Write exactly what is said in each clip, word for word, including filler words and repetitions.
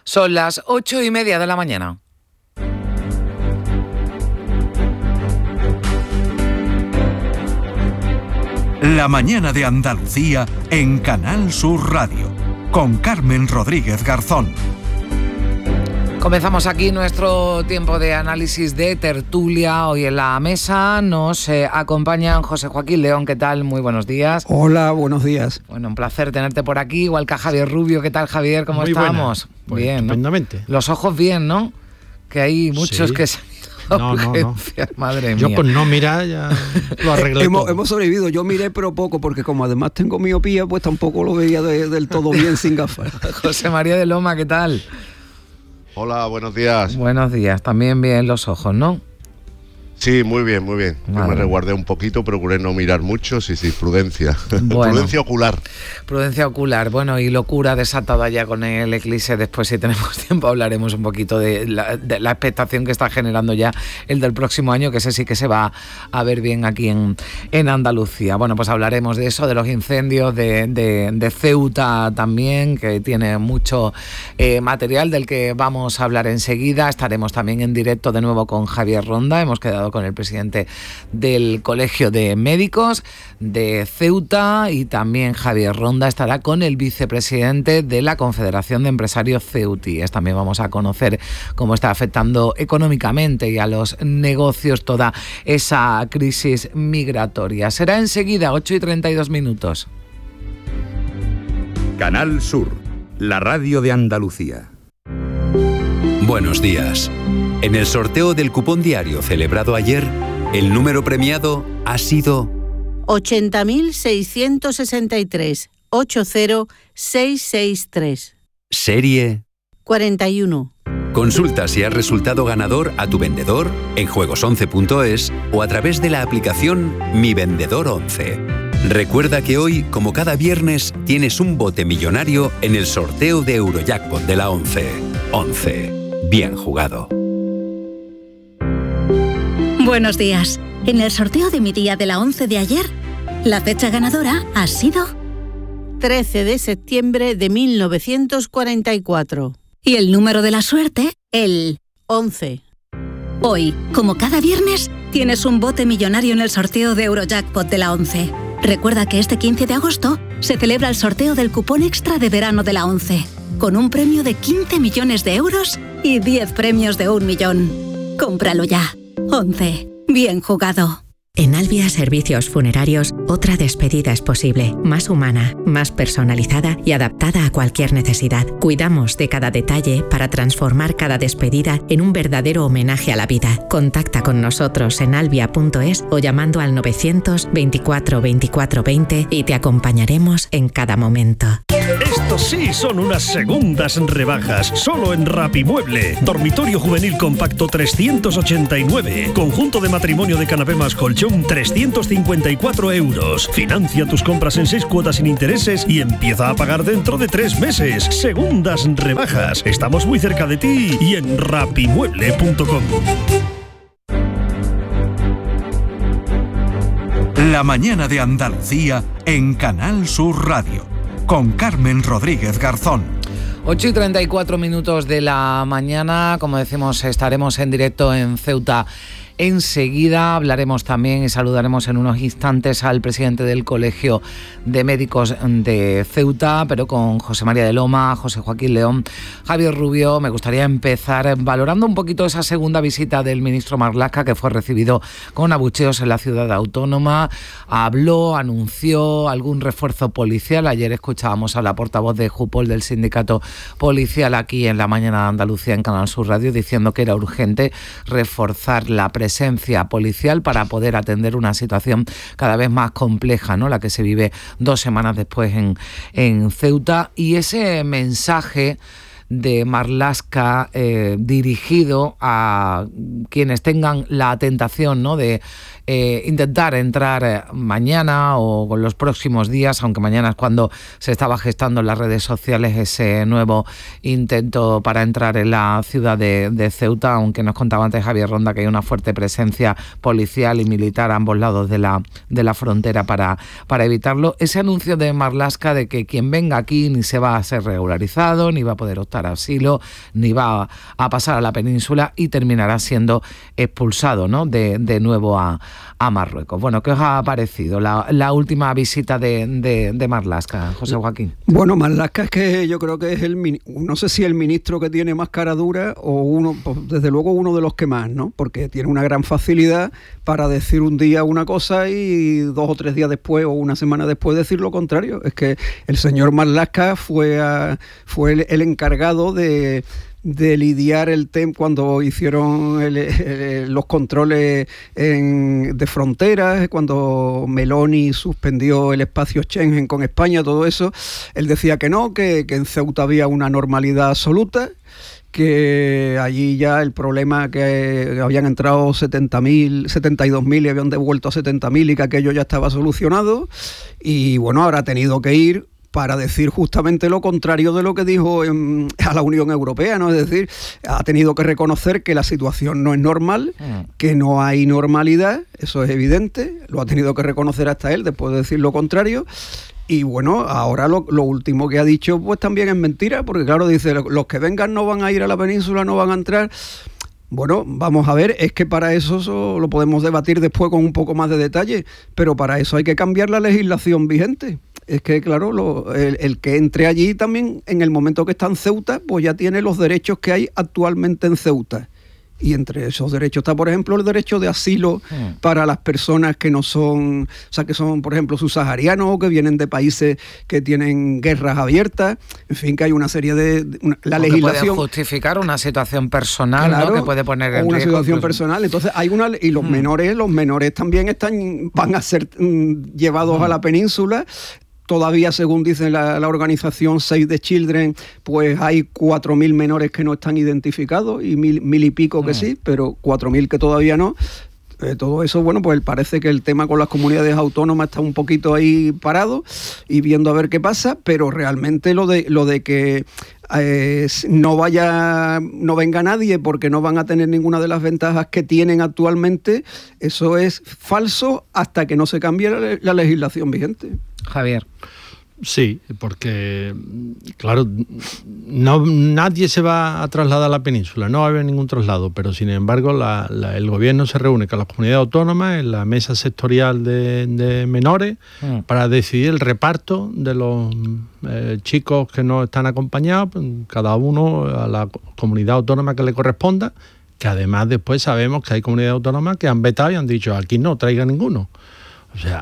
Son las ocho y media de la mañana. La mañana de Andalucía en Canal Sur Radio, con Carmen Rodríguez Garzón. Comenzamos aquí nuestro tiempo de análisis de tertulia. Hoy en la mesa nos eh, acompañan José Joaquín León. ¿Qué tal? Muy buenos días. Hola, buenos días. Bueno, un placer tenerte por aquí, igual que a Javier Rubio. ¿Qué tal, Javier? ¿Cómo Muy estamos? Pues bien, estupendamente. ¿no? Los ojos bien, ¿no? Que hay muchos Sí. que se han ido a No, no, no. urgencias. Madre Yo mía. pues no, mira, ya lo arreglé hemos, todo. hemos sobrevivido. Yo miré, pero poco, porque como además tengo miopía, pues tampoco lo veía de- del todo bien sin gafas. José María de Loma, ¿qué tal? Hola, buenos días. Buenos días. También bien los ojos, ¿no? Sí, muy bien, muy bien. Yo Vale. me resguardé un poquito, procuré no mirar mucho, sí, sí, prudencia. Bueno. Prudencia ocular. Prudencia ocular, bueno, y locura desatada ya con el eclipse. Después, si tenemos tiempo, hablaremos un poquito de la, de la expectación que está generando ya el del próximo año, que ese sí que se va a ver bien aquí en, en Andalucía. Bueno, pues hablaremos de eso, de los incendios, de, de, de Ceuta también, que tiene mucho eh, material del que vamos a hablar enseguida. Estaremos también en directo de nuevo con Javier Ronda. Hemos quedado con el presidente del Colegio de Médicos de Ceuta, y también Javier Ronda estará con el vicepresidente de la Confederación de Empresarios ceutíes. También vamos a conocer cómo está afectando económicamente y a los negocios toda esa crisis migratoria. Será enseguida, ocho y treinta y dos minutos. Canal Sur, la radio de Andalucía. Buenos días. En el sorteo del cupón diario celebrado ayer, el número premiado ha sido ochenta mil seiscientos sesenta y tres, ochenta mil seiscientos sesenta y tres, serie. cuarenta y uno. Consulta si has resultado ganador a tu vendedor en juegos once punto es o a través de la aplicación Mi Vendedor once. Recuerda que hoy, como cada viernes, tienes un bote millonario en el sorteo de Eurojackpot de la once. once. Bien jugado. Buenos días. En el sorteo de mi día de la once de ayer, la fecha ganadora ha sido trece de septiembre de mil novecientos cuarenta y cuatro. y el número de la suerte, el once. hoy, como cada viernes, tienes un bote millonario en el sorteo de Eurojackpot de la once. Recuerda que este quince de agosto se celebra el sorteo del cupón extra de verano de la once, con un premio de quince millones de euros y diez premios de un millón. Cómpralo ya. once. Bien jugado. En Albia Servicios Funerarios, otra despedida es posible, más humana, más personalizada y adaptada a cualquier necesidad. Cuidamos de cada detalle para transformar cada despedida en un verdadero homenaje a la vida. Contacta con nosotros en albia punto es o llamando al novecientos veinticuatro veinticuatro veinte y te acompañaremos en cada momento. Estos sí son unas segundas rebajas, solo en Rapimueble. Dormitorio juvenil compacto trescientos ochenta y nueve. Conjunto de matrimonio de canapé más colchón trescientos cincuenta y cuatro euros. Financia tus compras en seis cuotas sin intereses y empieza a pagar dentro de tres meses. Segundas rebajas. Estamos muy cerca de ti y en rapimueble punto com. La mañana de Andalucía en Canal Sur Radio, con Carmen Rodríguez Garzón. ocho y treinta y cuatro minutos de la mañana. Como decimos, estaremos en directo en Ceuta. Enseguida hablaremos también y saludaremos en unos instantes al presidente del Colegio de Médicos de Ceuta, pero con José María de Loma, José Joaquín León, Javier Rubio. Me gustaría empezar valorando un poquito esa segunda visita del ministro Marlaska, que fue recibido con abucheos en la ciudad autónoma. Habló, anunció algún refuerzo policial. Ayer escuchábamos a la portavoz de Jupol del sindicato policial aquí en la mañana de Andalucía en Canal Sur Radio, diciendo que era urgente reforzar la presencia presencia policial para poder atender una situación cada vez más compleja, ¿no? La que se vive dos semanas después en, en Ceuta. Y ese mensaje de Marlaska eh, dirigido a quienes tengan la tentación, ¿no?, de eh, intentar entrar mañana o con los próximos días, aunque mañana es cuando se estaba gestando en las redes sociales ese nuevo intento para entrar en la ciudad de, de Ceuta, aunque nos contaba antes Javier Ronda que hay una fuerte presencia policial y militar a ambos lados de la, de la frontera para, para evitarlo. Ese anuncio de Marlaska de que quien venga aquí ni se va a ser regularizado, ni va a poder optar buscar asilo, ni va a, a pasar a la península y terminará siendo expulsado, ¿no?, de, de nuevo a, a Marruecos. Bueno, ¿qué os ha parecido la, la última visita de, de, de Marlaska, José Joaquín? Bueno, Marlaska es que yo creo que es el, no sé si el ministro que tiene más cara dura o uno, pues desde luego uno de los que más, ¿no? Porque tiene una gran facilidad para decir un día una cosa y dos o tres días después o una semana después decir lo contrario. Es que el señor Marlaska fue, a, fue el, el encargado de... de lidiar el tema cuando hicieron el, el, los controles en, de fronteras, cuando Meloni suspendió el espacio Schengen con España, todo eso. Él decía que no, que, que en Ceuta había una normalidad absoluta, que allí ya el problema que habían entrado setenta mil, setenta y dos mil y habían devuelto a setenta mil y que aquello ya estaba solucionado. Y bueno, ahora ha tenido que ir para decir justamente lo contrario de lo que dijo en, a la Unión Europea, ¿no? Es decir, ha tenido que reconocer que la situación no es normal, mm. que no hay normalidad, eso es evidente, lo ha tenido que reconocer hasta él después de decir lo contrario. Y bueno, ahora lo, lo último que ha dicho pues también es mentira, porque claro, dice, los que vengan no van a ir a la península, no van a entrar. Bueno, vamos a ver, es que para eso, eso lo podemos debatir después con un poco más de detalle, pero para eso hay que cambiar la legislación vigente. Es que, claro, lo, el, el que entre allí también, en el momento que está en Ceuta, pues ya tiene los derechos que hay actualmente en Ceuta. Y entre esos derechos está, por ejemplo, el derecho de asilo mm. para las personas que no son, o sea, que son, por ejemplo, subsaharianos o que vienen de países que tienen guerras abiertas. En fin, que hay una serie de... de una, la o legislación... que puede justificar una situación personal, claro, ¿no?, que puede poner en una riesgo, situación incluso. personal. Entonces, hay una... Y los mm. menores, los menores también están van a ser mm, llevados mm. a la península. Todavía, según dice la, la organización Save the Children, pues hay cuatro mil menores que no están identificados y mil, mil y pico que mm. sí, pero cuatro mil que todavía no. Eh, todo eso, bueno, pues parece que el tema con las comunidades autónomas está un poquito ahí parado y viendo a ver qué pasa, pero realmente lo de lo de que eh, no vaya, no venga nadie porque no van a tener ninguna de las ventajas que tienen actualmente, eso es falso hasta que no se cambie la, la legislación vigente. Javier. Sí, porque, claro, no, nadie se va a trasladar a la península, no va a haber ningún traslado, pero sin embargo la, la, el gobierno se reúne con las comunidades autónomas en la mesa sectorial de, de menores mm. para decidir el reparto de los eh, chicos que no están acompañados, cada uno a la comunidad autónoma que le corresponda, que además después sabemos que hay comunidades autónomas que han vetado y han dicho aquí no traiga ninguno. O sea,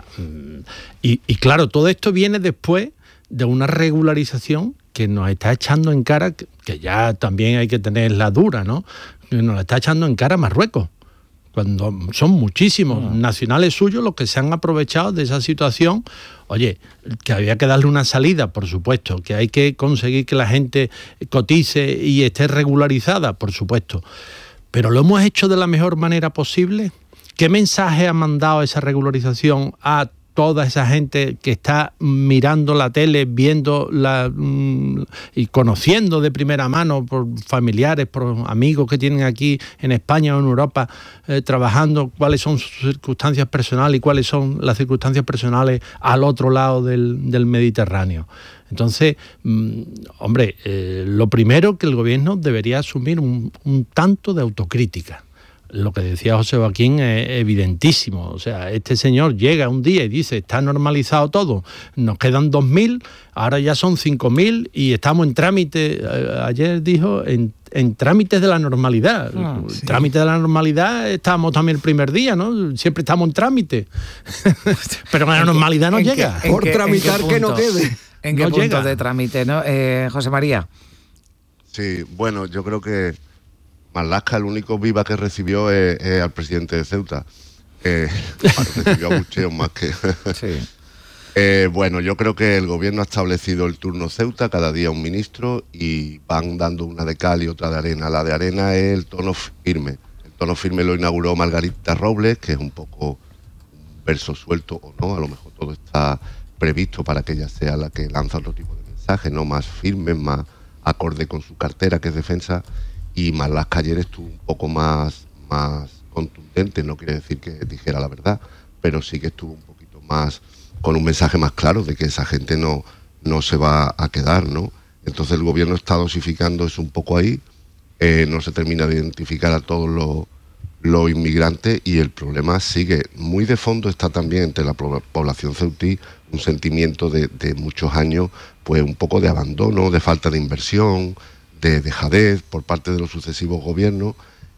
y, y claro, todo esto viene después de una regularización que nos está echando en cara, que, que ya también hay que tenerla dura, ¿no? Que nos la está echando en cara Marruecos, cuando son muchísimos uh-huh. nacionales suyos los que se han aprovechado de esa situación. Oye, que había que darle una salida, por supuesto, que hay que conseguir que la gente cotice y esté regularizada, por supuesto, pero lo hemos hecho de la mejor manera posible. ¿Qué mensaje ha mandado esa regularización a toda esa gente que está mirando la tele, viendo la, mmm, y conociendo de primera mano por familiares, por amigos que tienen aquí en España o en Europa, eh, trabajando, cuáles son sus circunstancias personales y cuáles son las circunstancias personales al otro lado del, del Mediterráneo? Entonces, mmm, hombre, eh, lo primero que el gobierno debería asumir un, un tanto de autocrítica. Lo que decía José Joaquín es evidentísimo. O sea, este señor llega un día y dice, está normalizado todo, nos quedan dos mil, ahora ya son cinco mil y estamos en trámite, ayer dijo, en, en trámites de la normalidad. Ah, sí. Trámite de la normalidad estábamos también el primer día, ¿no? Siempre estamos en trámite. Pero la normalidad no llega. Por tramitar que no quede. ¿En qué no punto llega. de trámite, no? Eh, José María. Sí, bueno, yo creo que Marlaska, el único viva que recibió es, es al presidente de Ceuta. Eh, bueno, recibió a bucheos más que... sí. eh, bueno, yo creo que el gobierno ha establecido el turno Ceuta, cada día un ministro, y van dando una de cal y otra de arena. La de arena es el tono firme. El tono firme lo inauguró Margarita Robles, que es un poco un verso suelto o no, a lo mejor todo está previsto para que ella sea la que lanza otro tipo de mensajes, ¿no? Más firmes, más acorde con su cartera, que es defensa. Y Marlaska ayer estuvo un poco más, más contundente, no quiere decir que dijera la verdad, pero sí que estuvo un poquito más, con un mensaje más claro de que esa gente no, no se va a quedar, ¿no? Entonces el gobierno está dosificando eso un poco ahí, eh, no se termina de identificar a todos los, los inmigrantes y el problema sigue. Muy de fondo está también entre la población ceutí un sentimiento de, de muchos años, pues un poco de abandono, de falta de inversión, de dejadez por parte de los sucesivos gobiernos.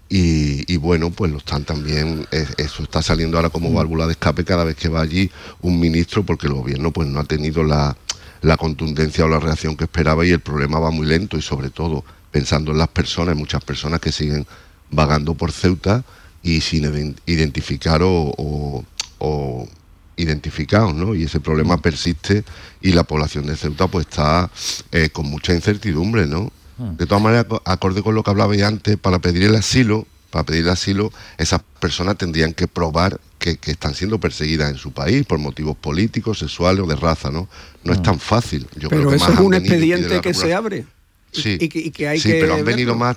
Y, y bueno, pues lo están también, eso está saliendo ahora como válvula de escape cada vez que va allí un ministro, porque el gobierno pues no ha tenido la, la contundencia o la reacción que esperaba y el problema va muy lento y sobre todo pensando en las personas, hay muchas personas que siguen vagando por Ceuta y sin identificar o, o, o identificados, ¿no? Y ese problema persiste y la población de Ceuta pues está eh, con mucha incertidumbre, ¿no? De todas maneras, acorde con lo que hablaba antes, para pedir el asilo, para pedir el asilo, esas personas tendrían que probar que, que están siendo perseguidas en su país por motivos políticos, sexuales o de raza, ¿no? No es tan fácil. Yo pero creo que eso más es un venido, expediente que se abre. Sí, y, y, y que hay sí que pero han verlo. venido más,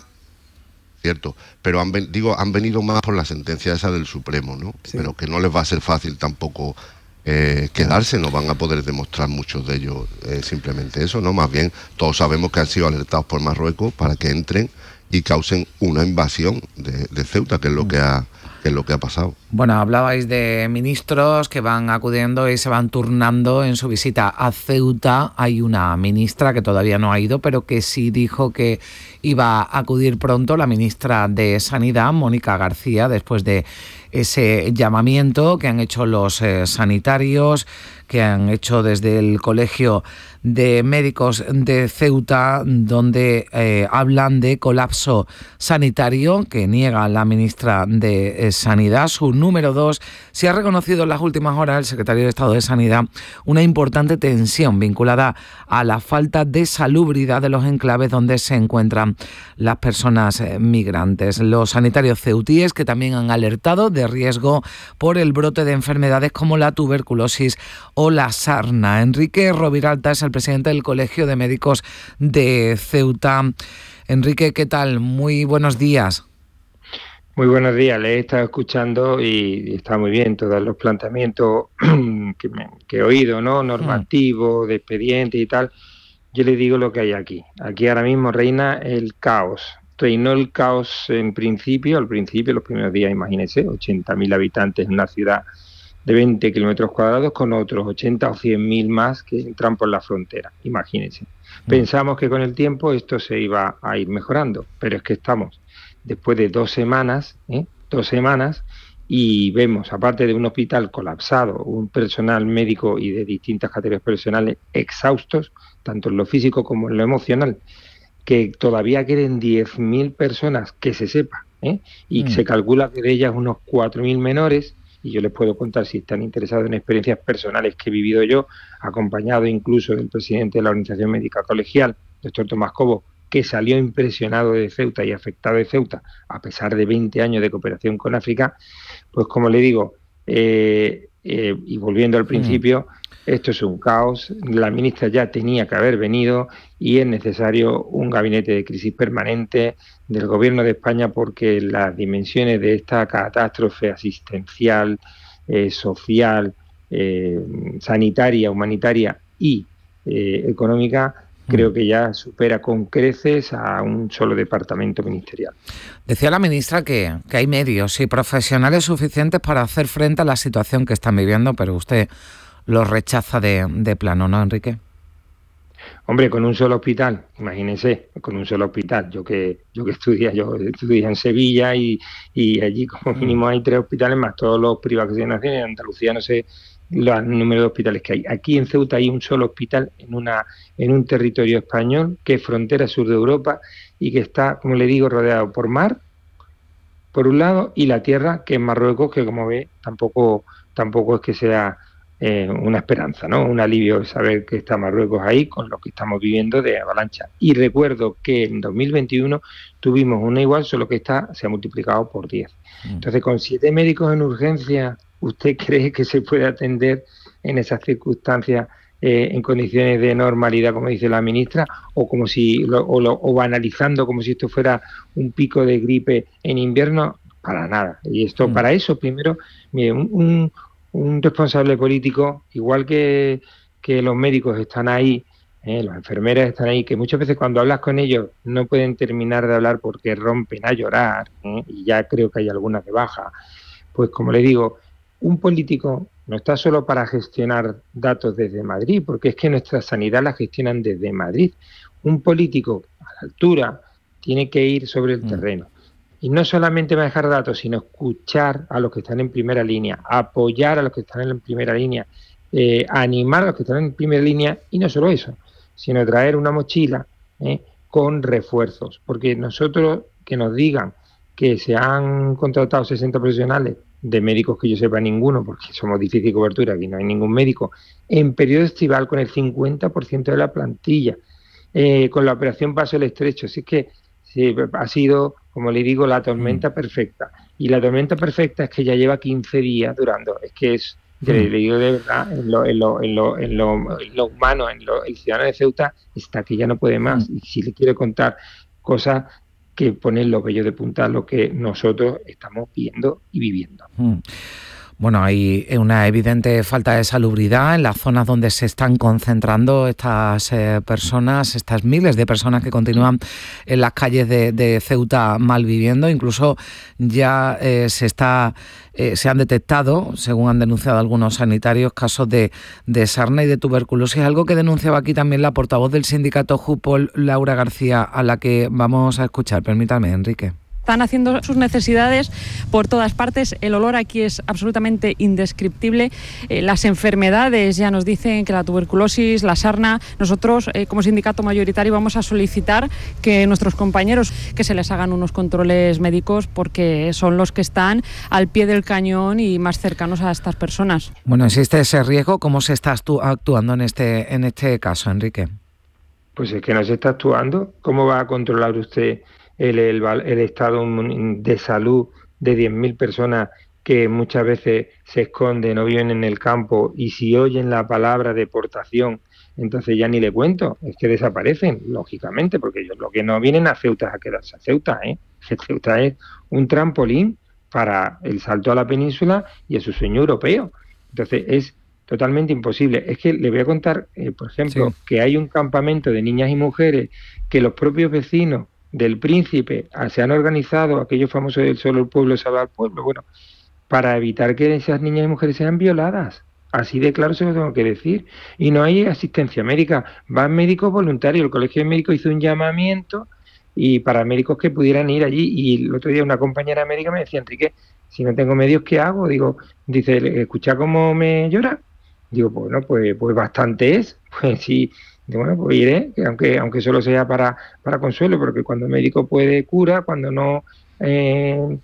cierto, pero han, ven, digo, han venido más por la sentencia esa del Supremo, ¿no? Sí. Pero que no les va a ser fácil tampoco Eh, quedarse, no van a poder demostrar muchos de ellos eh, simplemente eso, ¿no? Más bien, todos sabemos que han sido alertados por Marruecos para que entren y causen una invasión de, de Ceuta, que es lo que ha que es lo que ha pasado. Bueno, hablabais de ministros que van acudiendo y se van turnando en su visita a Ceuta. Hay una ministra que todavía no ha ido, pero que sí dijo que iba a acudir pronto, la ministra de Sanidad, Mónica García, después de ese llamamiento que han hecho los eh, sanitarios, que han hecho desde el Colegio de Médicos de Ceuta, donde eh, hablan de colapso sanitario, que niega la ministra de eh, Sanidad. Su número dos, se ha reconocido en las últimas horas el secretario de Estado de Sanidad una importante tensión vinculada a la falta de salubridad de los enclaves donde se encuentran las personas eh, migrantes. Los sanitarios ceutíes, que también han alertado de riesgo por el brote de enfermedades como la tuberculosis o la sarna. Enrique Roviralta es el presidente del Colegio de Médicos de Ceuta. Enrique, ¿qué tal? Muy buenos días. Muy buenos días, le he estado escuchando y está muy bien todos los planteamientos que, me, que he oído, ¿no? Normativos, de expedientes y tal. Yo le digo lo que hay aquí. Aquí ahora mismo reina el caos. Reinó el caos en principio, al principio, los primeros días, imagínense, ochenta mil habitantes en una ciudad de veinte kilómetros cuadrados con otros ochenta o cien mil más que entran por la frontera, imagínense. Mm. Pensamos que con el tiempo esto se iba a ir mejorando, pero es que estamos después de dos semanas, ¿eh? dos semanas, y vemos, aparte de un hospital colapsado, un personal médico y de distintas categorías profesionales exhaustos, tanto en lo físico como en lo emocional, que todavía queden diez mil personas, que se sepa, ¿eh? y mm. se calcula que de ellas unos cuatro mil menores, y yo les puedo contar, si están interesados en experiencias personales que he vivido yo, acompañado incluso del presidente de la Organización Médica Colegial, doctor Tomás Cobo, que salió impresionado de Ceuta y afectado de Ceuta, a pesar de veinte años de cooperación con África. Pues como le digo, eh, eh, y volviendo al principio, esto es un caos, la ministra ya tenía que haber venido y es necesario un gabinete de crisis permanente del Gobierno de España, porque las dimensiones de esta catástrofe asistencial, eh, social, eh, sanitaria, humanitaria y eh, económica, creo que ya supera con creces a un solo departamento ministerial. Decía la ministra que, que hay medios y profesionales suficientes para hacer frente a la situación que están viviendo, pero usted los rechaza de, de plano, ¿no, Enrique? Hombre, con un solo hospital, imagínense, con un solo hospital. Yo que yo que estudié, yo estudié en Sevilla y, y allí como mínimo hay tres hospitales más todos los privados que se nacen. En Andalucía no sé el número de hospitales que hay. Aquí en Ceuta hay un solo hospital en una en un territorio español que es frontera sur de Europa y que está, como le digo, rodeado por mar, por un lado, y la tierra, que es Marruecos, que como ve tampoco tampoco es que sea eh, una esperanza, ¿no? Un alivio saber que está Marruecos ahí con lo que estamos viviendo de avalancha. Y recuerdo que en dos mil veintiuno tuvimos una igual, solo que esta se ha multiplicado por diez. Entonces, con siete médicos en urgencia, ¿usted cree que se puede atender en esas circunstancias eh, en condiciones de normalidad, como dice la ministra, o como si lo, o, lo, o banalizando como si esto fuera un pico de gripe en invierno? Para nada. Y esto, mm. para eso, primero, mire, un, un, un responsable político, igual que, que los médicos están ahí ¿eh? Las enfermeras están ahí, que muchas veces cuando hablas con ellos no pueden terminar de hablar porque rompen a llorar, ¿eh? Y ya creo que hay alguna que baja. Pues como le digo, un político no está solo para gestionar datos desde Madrid, porque es que nuestra sanidad la gestionan desde Madrid. Un político a la altura tiene que ir sobre el terreno. Y no solamente manejar datos, sino escuchar a los que están en primera línea, apoyar a los que están en primera línea, eh, animar a los que están en primera línea, y no solo eso, sino traer una mochila eh, con refuerzos. Porque nosotros, que nos digan que se han contratado sesenta profesionales, de médicos que yo sepa ninguno, porque somos difícil cobertura, aquí no hay ningún médico, en periodo estival con el cincuenta por ciento de la plantilla, eh, con la operación Paso el Estrecho. Así que sí, ha sido, como le digo, la tormenta perfecta. Y la tormenta perfecta es que ya lleva quince días durando. Es que es, mm. le, le digo de verdad, en lo, en lo, en lo, en lo, en lo humano, en lo, el ciudadano de Ceuta está que ya no puede más. Mm. Y si le quiero contar cosas que ponen los vellos de punta lo que nosotros estamos viendo y viviendo. Mm. Bueno, hay una evidente falta de salubridad en las zonas donde se están concentrando estas eh, personas, estas miles de personas que continúan en las calles de, de Ceuta malviviendo. Incluso ya eh, se está eh, se han detectado, según han denunciado algunos sanitarios, casos de, de sarna y de tuberculosis, algo que denunciaba aquí también la portavoz del sindicato Jupol, Laura García, a la que vamos a escuchar. Permítame, Enrique. Están haciendo sus necesidades por todas partes. El olor aquí es absolutamente indescriptible. Eh, las enfermedades ya nos dicen que la tuberculosis, la sarna. Nosotros, eh, como sindicato mayoritario, vamos a solicitar que nuestros compañeros que se les hagan unos controles médicos, porque son los que están al pie del cañón y más cercanos a estas personas. Bueno, ¿existe ese riesgo? ¿Cómo se está actuando en este, en este caso, Enrique? Pues es que no se está actuando. ¿Cómo va a controlar usted El, el, el estado de salud de diez mil personas que muchas veces se esconden o viven en el campo, y si oyen la palabra deportación, entonces ya ni le cuento, es que desaparecen, lógicamente, porque ellos lo que no vienen a Ceuta es a quedarse a Ceuta, ¿eh? Ceuta es un trampolín para el salto a la península y a su sueño europeo. Entonces es totalmente imposible. Es que le voy a contar, eh, por ejemplo, sí. que hay un campamento de niñas y mujeres que los propios vecinos del Príncipe se han organizado, aquellos famosos del solo el pueblo salva al pueblo, bueno, para evitar que esas niñas y mujeres sean violadas. Así de claro se lo tengo que decir. Y no hay asistencia médica, van médicos voluntarios. El Colegio de Médicos hizo un llamamiento y para médicos que pudieran ir allí. Y el otro día una compañera médica me decía, Enrique, si no tengo medios, ¿qué hago? Digo, dice, ¿escucha cómo me llora? Digo, bueno, pues, pues bastante es. Pues sí. Y bueno, pues iré, que aunque aunque solo sea para, para consuelo, porque cuando el médico puede cura, cuando no eh,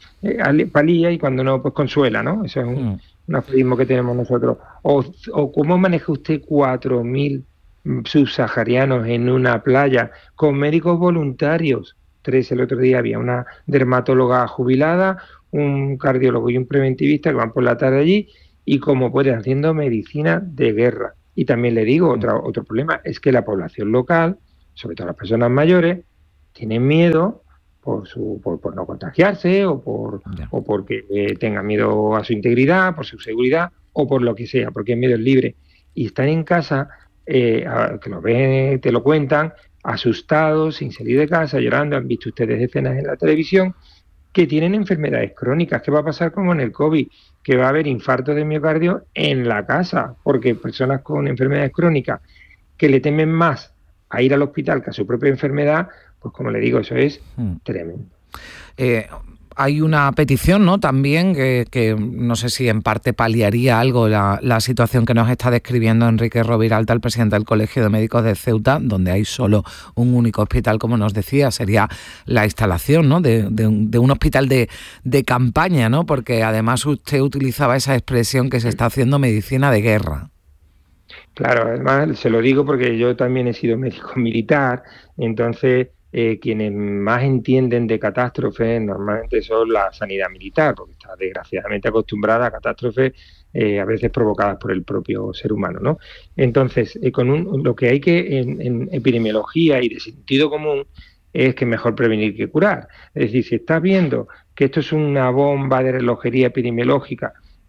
palía y cuando no pues consuela, ¿no? Eso es un, mm. un aforismo que tenemos nosotros. O, o ¿cómo maneja usted cuatro mil subsaharianos en una playa con médicos voluntarios? Tres, el otro día había una dermatóloga jubilada, un cardiólogo y un preventivista que van por la tarde allí, y como pueden, haciendo medicina de guerra. Y también le digo, otro, otro problema es que la población local, sobre todo las personas mayores, tienen miedo por su por, por no contagiarse o por yeah. o porque eh, tengan miedo a su integridad, por su seguridad o por lo que sea, porque el miedo es libre. Y están en casa, eh, a, que lo ven, te lo cuentan, asustados, sin salir de casa, llorando. Han visto ustedes escenas en la televisión que tienen enfermedades crónicas. ¿Qué va a pasar como en el COVID? Que va a haber infarto de miocardio en la casa, porque personas con enfermedades crónicas que le temen más a ir al hospital que a su propia enfermedad, pues como le digo, eso es hmm. tremendo. Eh, hay una petición, ¿no? También que, que no sé si en parte paliaría algo la, la situación que nos está describiendo Enrique Roviralta, el presidente del Colegio de Médicos de Ceuta, donde hay solo un único hospital, como nos decía, sería la instalación, ¿no? de, de, un, de un hospital de, de campaña, ¿no? Porque además usted utilizaba esa expresión que se está haciendo medicina de guerra. Claro, además se lo digo porque yo también he sido médico militar, entonces Eh, quienes más entienden de catástrofes normalmente son la sanidad militar, porque está desgraciadamente acostumbrada a catástrofes eh, a veces provocadas por el propio ser humano, ¿no? Entonces, eh, con un, lo que hay que en, en epidemiología y de sentido común es que mejor prevenir que curar. Es decir, si estás viendo que esto es una bomba de relojería epidemiológica,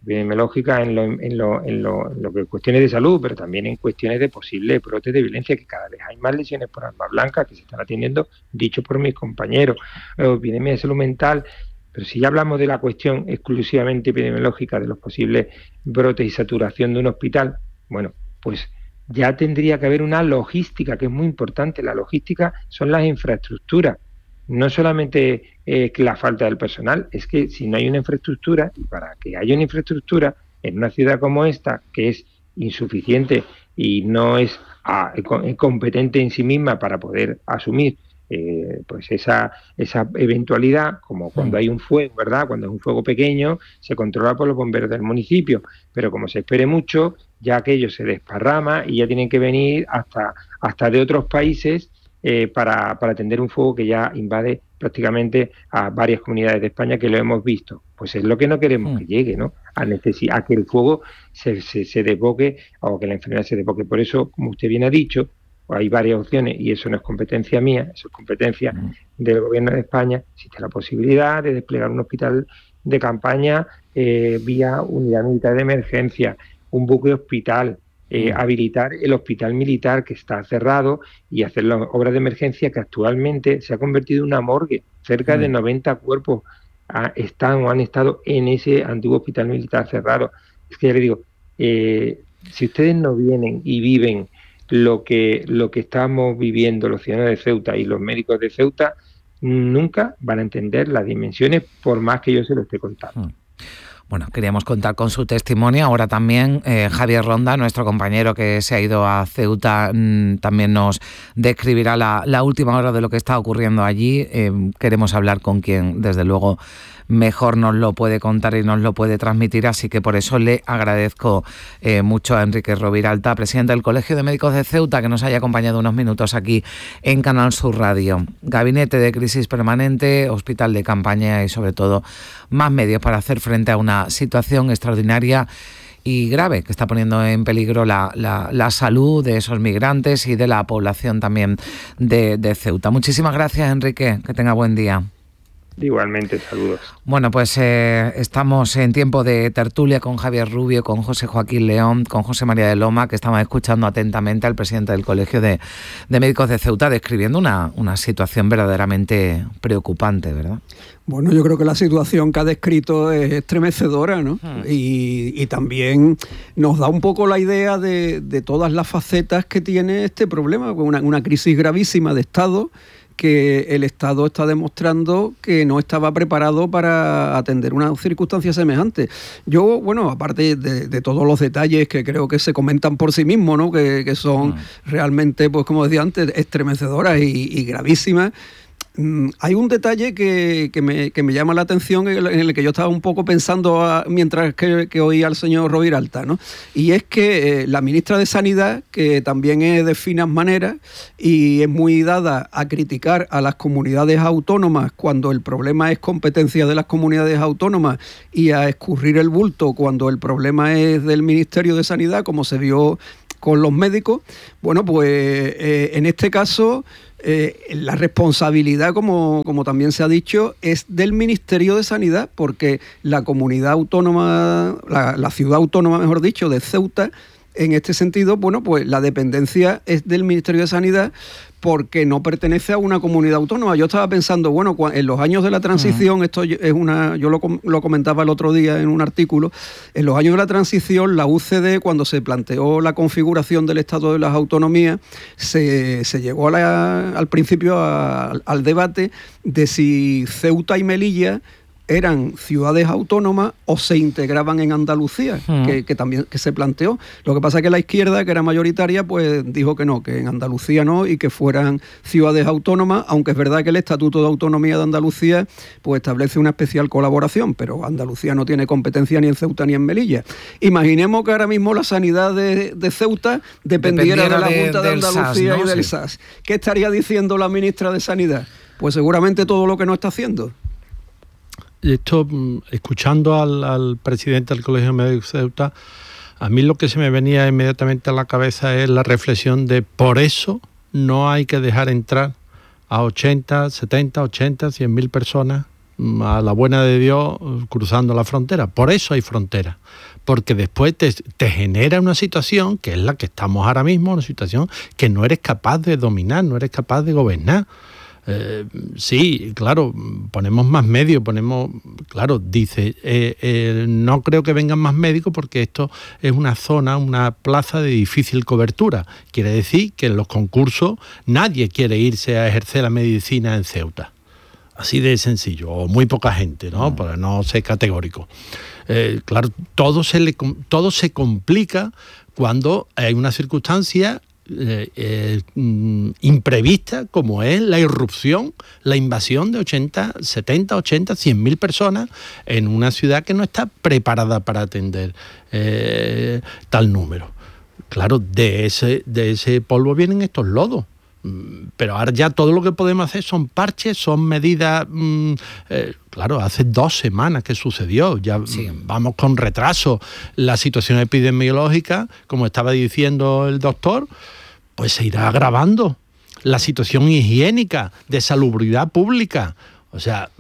epidemiológica en lo, en, lo, en, lo, en lo que cuestiones de salud, pero también en cuestiones de posibles brotes de violencia, que cada vez hay más lesiones por arma blanca que se están atendiendo, dicho por mis compañeros, o epidemia de salud mental. Pero si ya hablamos de la cuestión exclusivamente epidemiológica de los posibles brotes y saturación de un hospital, bueno, pues ya tendría que haber una logística, que es muy importante. La logística son las infraestructuras, no solamente eh, la falta del personal, es que si no hay una infraestructura, y para que haya una infraestructura en una ciudad como esta, que es insuficiente y no es ah, competente en sí misma para poder asumir Eh, pues esa esa eventualidad, como cuando hay un fuego, ¿verdad? Cuando es un fuego pequeño, se controla por los bomberos del municipio, pero como se espere mucho, ya aquello se desparrama y ya tienen que venir hasta, hasta de otros países eh, para, para atender un fuego que ya invade prácticamente a varias comunidades de España, que lo hemos visto. Pues es lo que no queremos mm. que llegue, ¿no? A, necesi- a que el fuego se, se, se desboque, o que la enfermedad se desboque. Por eso, como usted bien ha dicho, hay varias opciones, y eso no es competencia mía, eso es competencia del Gobierno de España. Existe la posibilidad de desplegar un hospital de campaña eh, vía unidad militar de emergencia, un buque hospital, eh, habilitar el hospital militar que está cerrado y hacer las obras de emergencia, que actualmente se ha convertido en una morgue. Cerca mm. de noventa cuerpos ah, están o han estado en ese antiguo hospital militar cerrado. Es que ya le digo, eh, si ustedes no vienen y viven lo que lo que estamos viviendo los ciudadanos de Ceuta y los médicos de Ceuta, nunca van a entender las dimensiones, por más que yo se lo esté contando. Bueno, queríamos contar con su testimonio. Ahora también eh, Javier Ronda, nuestro compañero que se ha ido a Ceuta, mmm, también nos describirá la, la última hora de lo que está ocurriendo allí. Eh, queremos hablar con quien, desde luego, mejor nos lo puede contar y nos lo puede transmitir, así que por eso le agradezco eh, mucho a Enrique Roviralta, presidente del Colegio de Médicos de Ceuta, que nos haya acompañado unos minutos aquí en Canal Sur Radio. Gabinete de crisis permanente, hospital de campaña y sobre todo más medios para hacer frente a una situación extraordinaria y grave que está poniendo en peligro la, la, la salud de esos migrantes y de la población también de, de Ceuta. Muchísimas gracias, Enrique, que tenga buen día. Igualmente, saludos. Bueno, pues eh, estamos en tiempo de tertulia con Javier Rubio, con José Joaquín León, con José María de Loma, que estamos escuchando atentamente al presidente del Colegio de, de Médicos de Ceuta, describiendo una, una situación verdaderamente preocupante, ¿verdad? Bueno, yo creo que la situación que ha descrito es estremecedora, ¿no? Hmm. Y, y también nos da un poco la idea de, de todas las facetas que tiene este problema, una, una crisis gravísima de Estado, que el Estado está demostrando que no estaba preparado para atender una circunstancia semejante. Yo, bueno, aparte de, de todos los detalles que creo que se comentan por sí mismos, ¿no? Que, que son mm. realmente, pues como decía antes, estremecedoras y, y gravísimas. Mm, hay un detalle que, que, me, que me llama la atención, en el que yo estaba un poco pensando a, mientras que, que oía al señor Roviralta, ¿no? Y es que eh, la ministra de Sanidad, que también es de finas maneras y es muy dada a criticar a las comunidades autónomas cuando el problema es competencia de las comunidades autónomas y a escurrir el bulto cuando el problema es del Ministerio de Sanidad, como se vio con los médicos, bueno, pues eh, en este caso eh, la responsabilidad, como, como también se ha dicho, es del Ministerio de Sanidad, porque la comunidad autónoma, la, la ciudad autónoma, mejor dicho, de Ceuta, en este sentido, bueno, pues la dependencia es del Ministerio de Sanidad, porque no pertenece a una comunidad autónoma. Yo estaba pensando, bueno, en los años de la transición, uh-huh. esto es una, yo lo, lo comentaba el otro día en un artículo, en los años de la transición, la U C D, cuando se planteó la configuración del Estado de las Autonomías, se, se llegó a la, al principio a, al debate de si Ceuta y Melilla eran ciudades autónomas o se integraban en Andalucía, uh-huh. que, que también que se planteó. Lo que pasa es que la izquierda, que era mayoritaria, pues dijo que no, que en Andalucía no y que fueran ciudades autónomas, aunque es verdad que el Estatuto de Autonomía de Andalucía pues establece una especial colaboración, pero Andalucía no tiene competencia ni en Ceuta ni en Melilla. Imaginemos que ahora mismo la sanidad de, de Ceuta dependiera, dependiera de la de, Junta de Andalucía S A S, ¿no? y del sí. S A S. ¿Qué estaría diciendo la ministra de Sanidad? Pues seguramente todo lo que no está haciendo. Esto, escuchando al, al presidente del Colegio de Médicos de Ceuta, a mí lo que se me venía inmediatamente a la cabeza es la reflexión de por eso no hay que dejar entrar a ochenta, setenta, ochenta, cien mil personas a la buena de Dios cruzando la frontera. Por eso hay frontera, porque después te, te genera una situación que es la que estamos ahora mismo, una situación que no eres capaz de dominar, no eres capaz de gobernar. Eh, sí, claro, ponemos más medios, ponemos, claro, dice, eh, eh, no creo que vengan más médicos porque esto es una zona, una plaza de difícil cobertura. Quiere decir que en los concursos nadie quiere irse a ejercer la medicina en Ceuta. Así de sencillo, o muy poca gente, ¿no? Para no ser categórico. Eh, claro, todo se, le, todo se complica cuando hay una circunstancia Eh, eh, imprevista como es la irrupción, la invasión de ochenta, setenta, ochenta, cien mil personas en una ciudad que no está preparada para atender eh, tal número. Claro, de ese, de ese polvo vienen estos lodos. Pero ahora ya todo lo que podemos hacer son parches, son medidas, mmm, eh, claro, hace dos semanas que sucedió, ya sí. Vamos con retraso. La situación epidemiológica, como estaba diciendo el doctor, pues se irá agravando. La situación higiénica, de salubridad pública, o sea,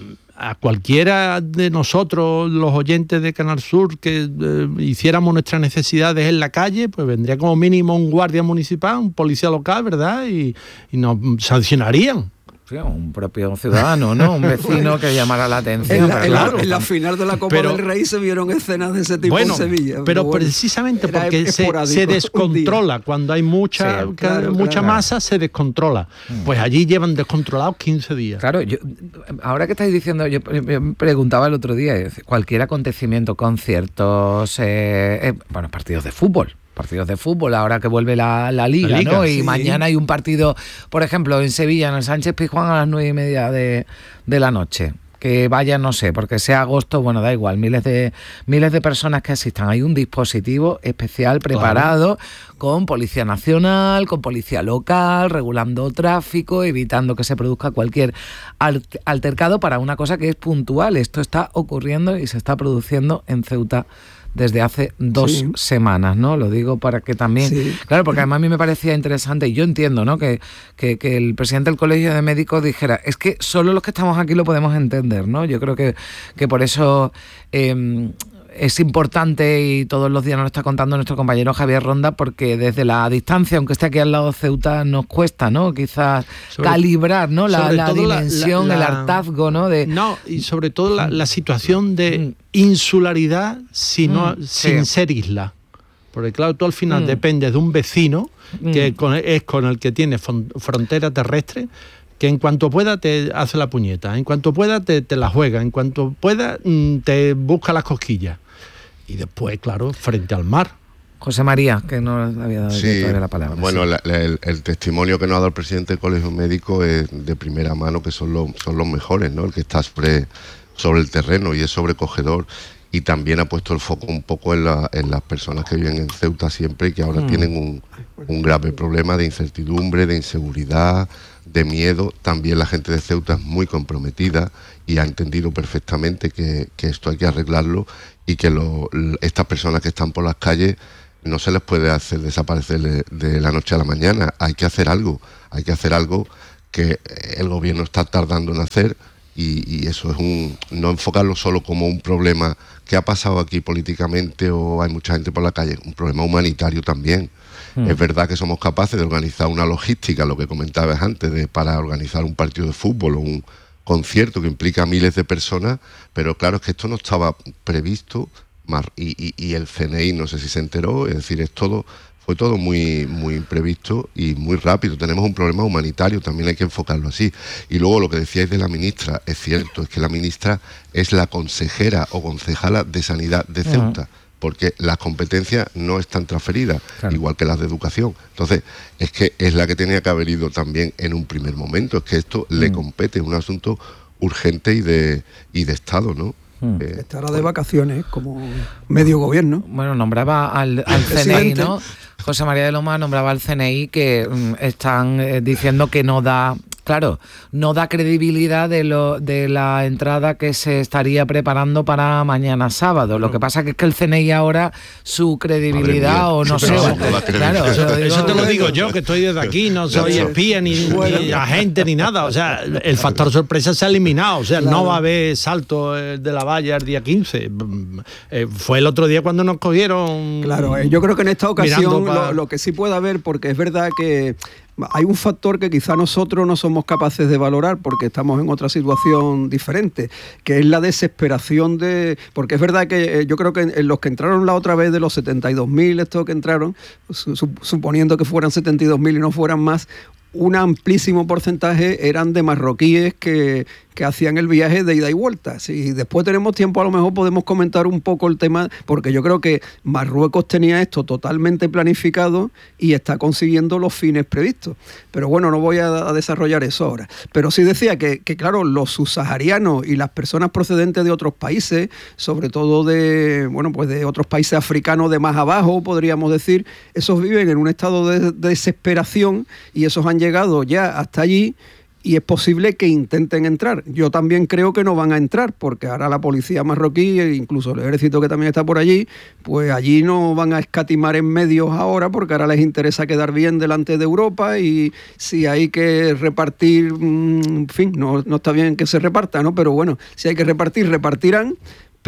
a cualquiera de nosotros, los oyentes de Canal Sur, que eh, hiciéramos nuestras necesidades en la calle, pues vendría como mínimo un guardia municipal, un policía local, ¿verdad? Y, y nos sancionarían. Sí, un propio ciudadano, ¿no? Un vecino que llamara la atención. En la, pero, en claro, la, en la final de la Copa pero, del Rey se vieron escenas de ese tipo bueno, en Sevilla. Pero, pero bueno, precisamente porque se, se descontrola, cuando hay mucha, sí, claro, mucha claro. masa se descontrola. Mm. Pues allí llevan descontrolados quince días. Claro, yo, ahora que estáis diciendo, yo, yo me preguntaba el otro día, cualquier acontecimiento, conciertos, eh, eh, bueno, partidos de fútbol. Partidos de fútbol, ahora que vuelve la, la, Liga, la Liga, ¿no? Y sí. Mañana hay un partido, por ejemplo, en Sevilla, en el Sánchez Pizjuán a las nueve y media de, de la noche. Que vayan, no sé, porque sea agosto, bueno, da igual, miles de miles de personas que asistan. Hay un dispositivo especial preparado, claro, con Policía Nacional, con Policía Local, regulando tráfico, evitando que se produzca cualquier altercado para una cosa que es puntual. Esto está ocurriendo y se está produciendo en Ceuta desde hace dos sí. semanas, ¿no? Lo digo para que también... Sí. Claro, porque además a mí me parecía interesante, y yo entiendo, ¿no?, que, que, que el presidente del Colegio de Médicos dijera, es que solo los que estamos aquí lo podemos entender, ¿no? Yo creo que, que por eso... Eh, es importante, y todos los días nos lo está contando nuestro compañero Javier Ronda, porque desde la distancia, aunque esté aquí al lado de Ceuta, nos cuesta, ¿no? Quizás sobre, calibrar, ¿no? La, la dimensión, la, la, la, el hartazgo, ¿no? De, no, y sobre todo la, la situación de insularidad sino, mm, sin sí. ser isla. Porque claro, tú al final mm. dependes de un vecino que mm. con, es con el que tiene frontera terrestre, que en cuanto pueda te hace la puñeta, en cuanto pueda te, te la juega, en cuanto pueda te busca las cosquillas. Y después, claro, frente al mar. José María, que no había dado sí, todavía la palabra. Bueno, sí. la, la, el, el testimonio que nos ha dado el presidente del Colegio Médico es de primera mano, que son los, son los mejores, ¿no? El que está sobre, sobre el terreno y es sobrecogedor. Y también ha puesto el foco un poco en, la, en las personas que viven en Ceuta siempre y que ahora mm. tienen un, un grave problema de incertidumbre, de inseguridad, de miedo. También la gente de Ceuta es muy comprometida y ha entendido perfectamente que, que esto hay que arreglarlo y que lo, estas personas que están por las calles no se les puede hacer desaparecer de, de la noche a la mañana. Hay que hacer algo, hay que hacer algo que el gobierno está tardando en hacer. Y, y eso es un no enfocarlo solo como un problema que ha pasado aquí políticamente o hay mucha gente por la calle, un problema humanitario también. Mm. Es verdad que somos capaces de organizar una logística, lo que comentabas antes, de, para organizar un partido de fútbol o un concierto que implica a miles de personas, pero claro, es que esto no estaba previsto y, y, y el C N I no sé si se enteró, es decir, es todo... Fue todo muy, muy imprevisto y muy rápido. Tenemos un problema humanitario, también hay que enfocarlo así. Y luego lo que decíais de la ministra, es cierto, es que la ministra es la consejera o concejala de Sanidad de Ceuta, uh-huh. porque las competencias no están transferidas, claro. igual que las de educación. Entonces, es que es la que tenía que haber ido también en un primer momento, es que esto uh-huh. le compete, es un asunto urgente y de, y de Estado, ¿no? Hmm. Eh, Estará de vacaciones como medio gobierno. Bueno, nombraba al, al C N I, ¿no? José María de Loma nombraba al C N I que mm, están eh, diciendo que no da claro, no da credibilidad de lo de la entrada que se estaría preparando para mañana sábado. Lo que pasa que es que el C N I ahora, su credibilidad o no sé... Claro, eso, eso te lo digo yo, que estoy desde aquí, no soy espía ni, ni agente ni nada. O sea, el factor sorpresa se ha eliminado. O sea, claro, no va a haber salto de la valla el día quince. Eh, fue el otro día cuando nos cogieron... Claro, eh, yo creo que en esta ocasión pa... lo, lo que sí puede haber, porque es verdad que hay un factor que quizá nosotros no somos capaces de valorar porque estamos en otra situación diferente, que es la desesperación de... Porque es verdad que eh, yo creo que en los que entraron la otra vez de los setenta y dos mil, estos que entraron, su, suponiendo que fueran setenta y dos mil y no fueran más, un amplísimo porcentaje eran de marroquíes que, que hacían el viaje de ida y vuelta. Si después tenemos tiempo, a lo mejor podemos comentar un poco el tema, porque yo creo que Marruecos tenía esto totalmente planificado y está consiguiendo los fines previstos. Pero bueno, no voy a, a desarrollar eso ahora. Pero sí decía que, que, claro, los subsaharianos y las personas procedentes de otros países, sobre todo de, bueno, pues de otros países africanos de más abajo, podríamos decir, esos viven en un estado de, de desesperación y esos han llegado ya hasta allí y es posible que intenten entrar. Yo también creo que no van a entrar, porque ahora la policía marroquí, e incluso el ejército que también está por allí, pues allí no van a escatimar en medios ahora, porque ahora les interesa quedar bien delante de Europa y si hay que repartir, en fin, no, no está bien que se reparta, ¿no? Pero bueno, si hay que repartir, repartirán.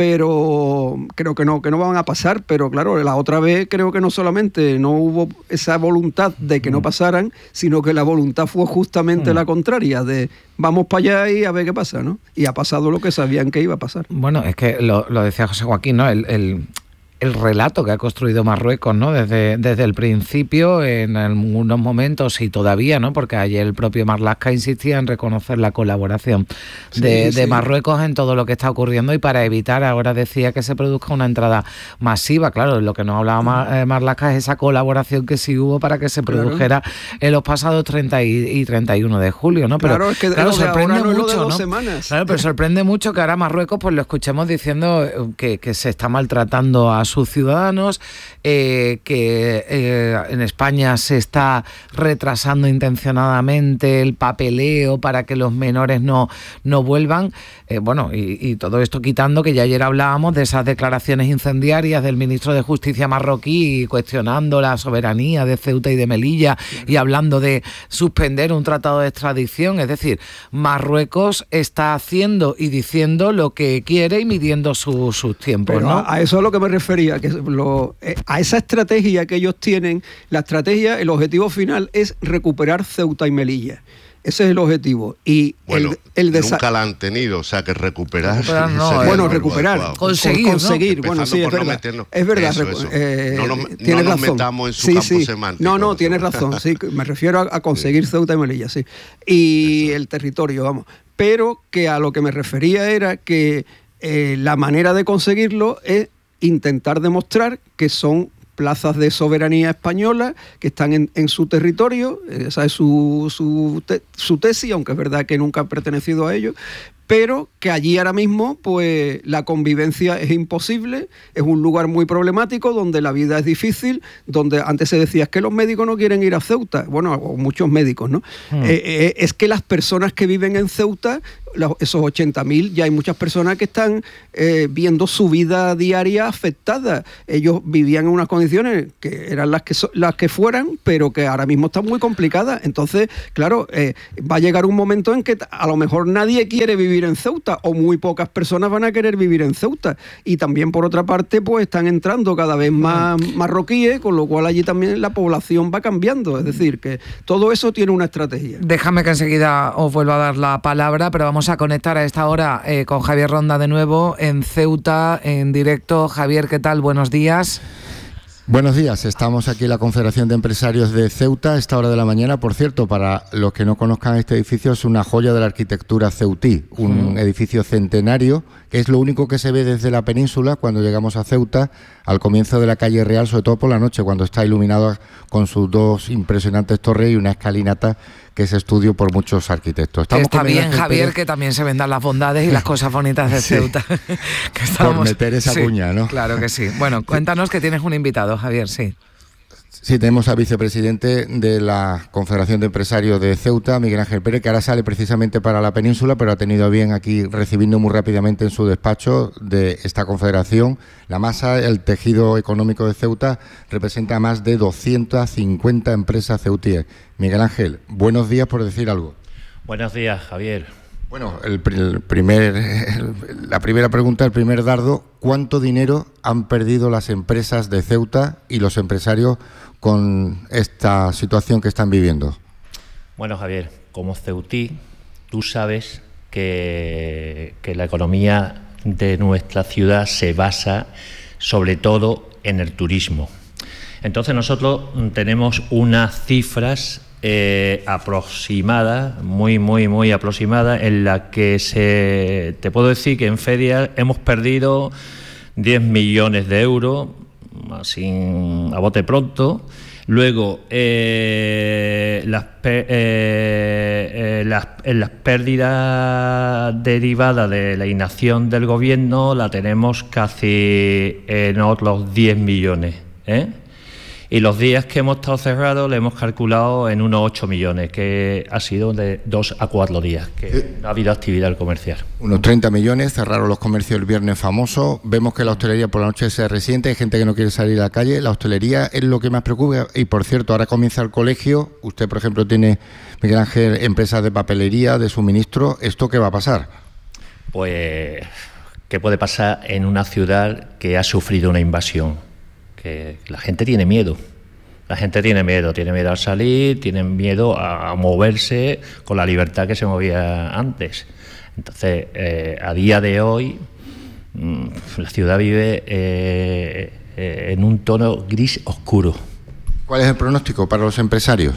Pero creo que no, que no van a pasar, pero claro, la otra vez creo que no solamente no hubo esa voluntad de que no pasaran, sino que la voluntad fue justamente mm. la contraria, de vamos para allá y a ver qué pasa, ¿no? Y ha pasado lo que sabían que iba a pasar. Bueno, es que lo, lo decía José Joaquín, ¿no? El... el... el relato que ha construido Marruecos, ¿no? Desde, desde el principio, en algunos momentos y todavía, ¿no? Porque ayer el propio Marlaska insistía en reconocer la colaboración sí, de, sí. de Marruecos en todo lo que está ocurriendo y para evitar, ahora decía, que se produzca una entrada masiva. Claro, lo que nos hablaba Mar, eh, Marlaska es esa colaboración que sí hubo para que se produjera claro. en los pasados treinta y treinta y uno de julio, ¿no? Pero claro, es que claro, sorprende no mucho, ¿no? Semanas. Claro, pero sorprende mucho que ahora Marruecos pues lo escuchemos diciendo que, que se está maltratando a sus ciudadanos, eh, que eh, en España se está retrasando intencionadamente el papeleo para que los menores no, no vuelvan. Eh, bueno, y, y todo esto quitando que ya ayer hablábamos de esas declaraciones incendiarias del ministro de Justicia marroquí cuestionando la soberanía de Ceuta y de Melilla y hablando de suspender un tratado de extradición. Es decir, Marruecos está haciendo y diciendo lo que quiere y midiendo su, sus tiempos, Pero ¿no? A, a eso es lo que me refería, que Lo, eh, a esa estrategia que ellos tienen, la estrategia, el objetivo final es recuperar Ceuta y Melilla. Ese es el objetivo. Y bueno, el, el desa- nunca la han tenido, o sea que recuperar. recuperar no, bueno, recuperar, adecuado. conseguir, conseguir. ¿no? Bueno, sí, es verdad. No es verdad. Eso, eso. Eh, no nos, tienes no nos razón. metamos en su sí, campo sí. semántico. No, no, tienes razón. Sí, me refiero a, a conseguir sí. Ceuta y Melilla, sí. Y eso. El territorio, vamos. Pero que a lo que me refería era que eh, la manera de conseguirlo es intentar demostrar que son plazas de soberanía española que están en, en su territorio, esa es su, su, te, su tesis, aunque es verdad que nunca han pertenecido a ellos, pero que allí ahora mismo pues la convivencia es imposible, es un lugar muy problemático donde la vida es difícil, donde antes se decía es que los médicos no quieren ir a Ceuta, bueno, o muchos médicos, ¿no? Hmm. Eh, eh, es que las personas que viven en Ceuta, los, esos ochenta mil, ya hay muchas personas que están eh, viendo su vida diaria afectada. Ellos vivían en unas condiciones que eran las que, so, las que fueran, pero que ahora mismo están muy complicadas. Entonces, claro, eh, va a llegar un momento en que a lo mejor nadie quiere vivir en Ceuta o muy pocas personas van a querer vivir en Ceuta y también por otra parte pues están entrando cada vez más marroquíes, con lo cual allí también la población va cambiando, es decir que todo eso tiene una estrategia. Déjame que enseguida os vuelva a dar la palabra, pero vamos a conectar a esta hora eh, con Javier Ronda de nuevo en Ceuta en directo. Javier, ¿qué tal? Buenos días. Buenos días, estamos aquí en la Confederación de Empresarios de Ceuta a esta hora de la mañana. Por cierto, para los que no conozcan este edificio, es una joya de la arquitectura ceutí, un mm. edificio centenario, que es lo único que se ve desde la península cuando llegamos a Ceuta, al comienzo de la calle Real, sobre todo por la noche, cuando está iluminado con sus dos impresionantes torres y una escalinata que es estudio por muchos arquitectos. Estamos está bien, Javier, que también se vendan las bondades y las cosas bonitas de Ceuta. Sí. que estamos... Por meter esa sí, cuña, ¿no? Claro que sí. Bueno, cuéntanos que tienes un invitado, Javier, sí. Sí, tenemos al vicepresidente de la Confederación de Empresarios de Ceuta, Miguel Ángel Pérez, que ahora sale precisamente para la península, pero ha tenido a bien aquí recibirnos muy rápidamente en su despacho de esta confederación. La masa, el tejido económico de Ceuta, representa a más de doscientas cincuenta empresas ceutíes. Miguel Ángel, buenos días, por decir algo. Buenos días, Javier. Bueno, el, el primer, el, la primera pregunta, el primer dardo, ¿cuánto dinero han perdido las empresas de Ceuta y los empresarios con esta situación que están viviendo? Bueno, Javier, como ceutí, tú sabes que, que la economía de nuestra ciudad se basa sobre todo en el turismo. Entonces nosotros tenemos unas cifras eh, aproximadas, muy, muy, muy aproximadas, en la que se, te puedo decir que en feria hemos perdido diez millones de euros, así a bote pronto. Luego, eh, las, eh, eh, las, las pérdidas derivadas de la inacción del gobierno la tenemos casi en otros diez millones, ¿eh? Y los días que hemos estado cerrados le hemos calculado en unos ocho millones, que ha sido de dos a cuatro días, que no ha habido actividad comercial. Unos treinta millones, cerraron los comercios el viernes famoso. Vemos que la hostelería por la noche se resiente, hay gente que no quiere salir a la calle. La hostelería es lo que más preocupa. Y por cierto, ahora comienza el colegio. Usted, por ejemplo, tiene, Miguel Ángel, empresas de papelería, de suministro. ¿Esto qué va a pasar? Pues, ¿qué puede pasar en una ciudad que ha sufrido una invasión? Que la gente tiene miedo, la gente tiene miedo, tiene miedo a salir, tiene miedo a, a moverse con la libertad que se movía antes. Entonces, eh, a día de hoy, mmm, la ciudad vive eh, eh, en un tono gris oscuro. ¿Cuál es el pronóstico para los empresarios?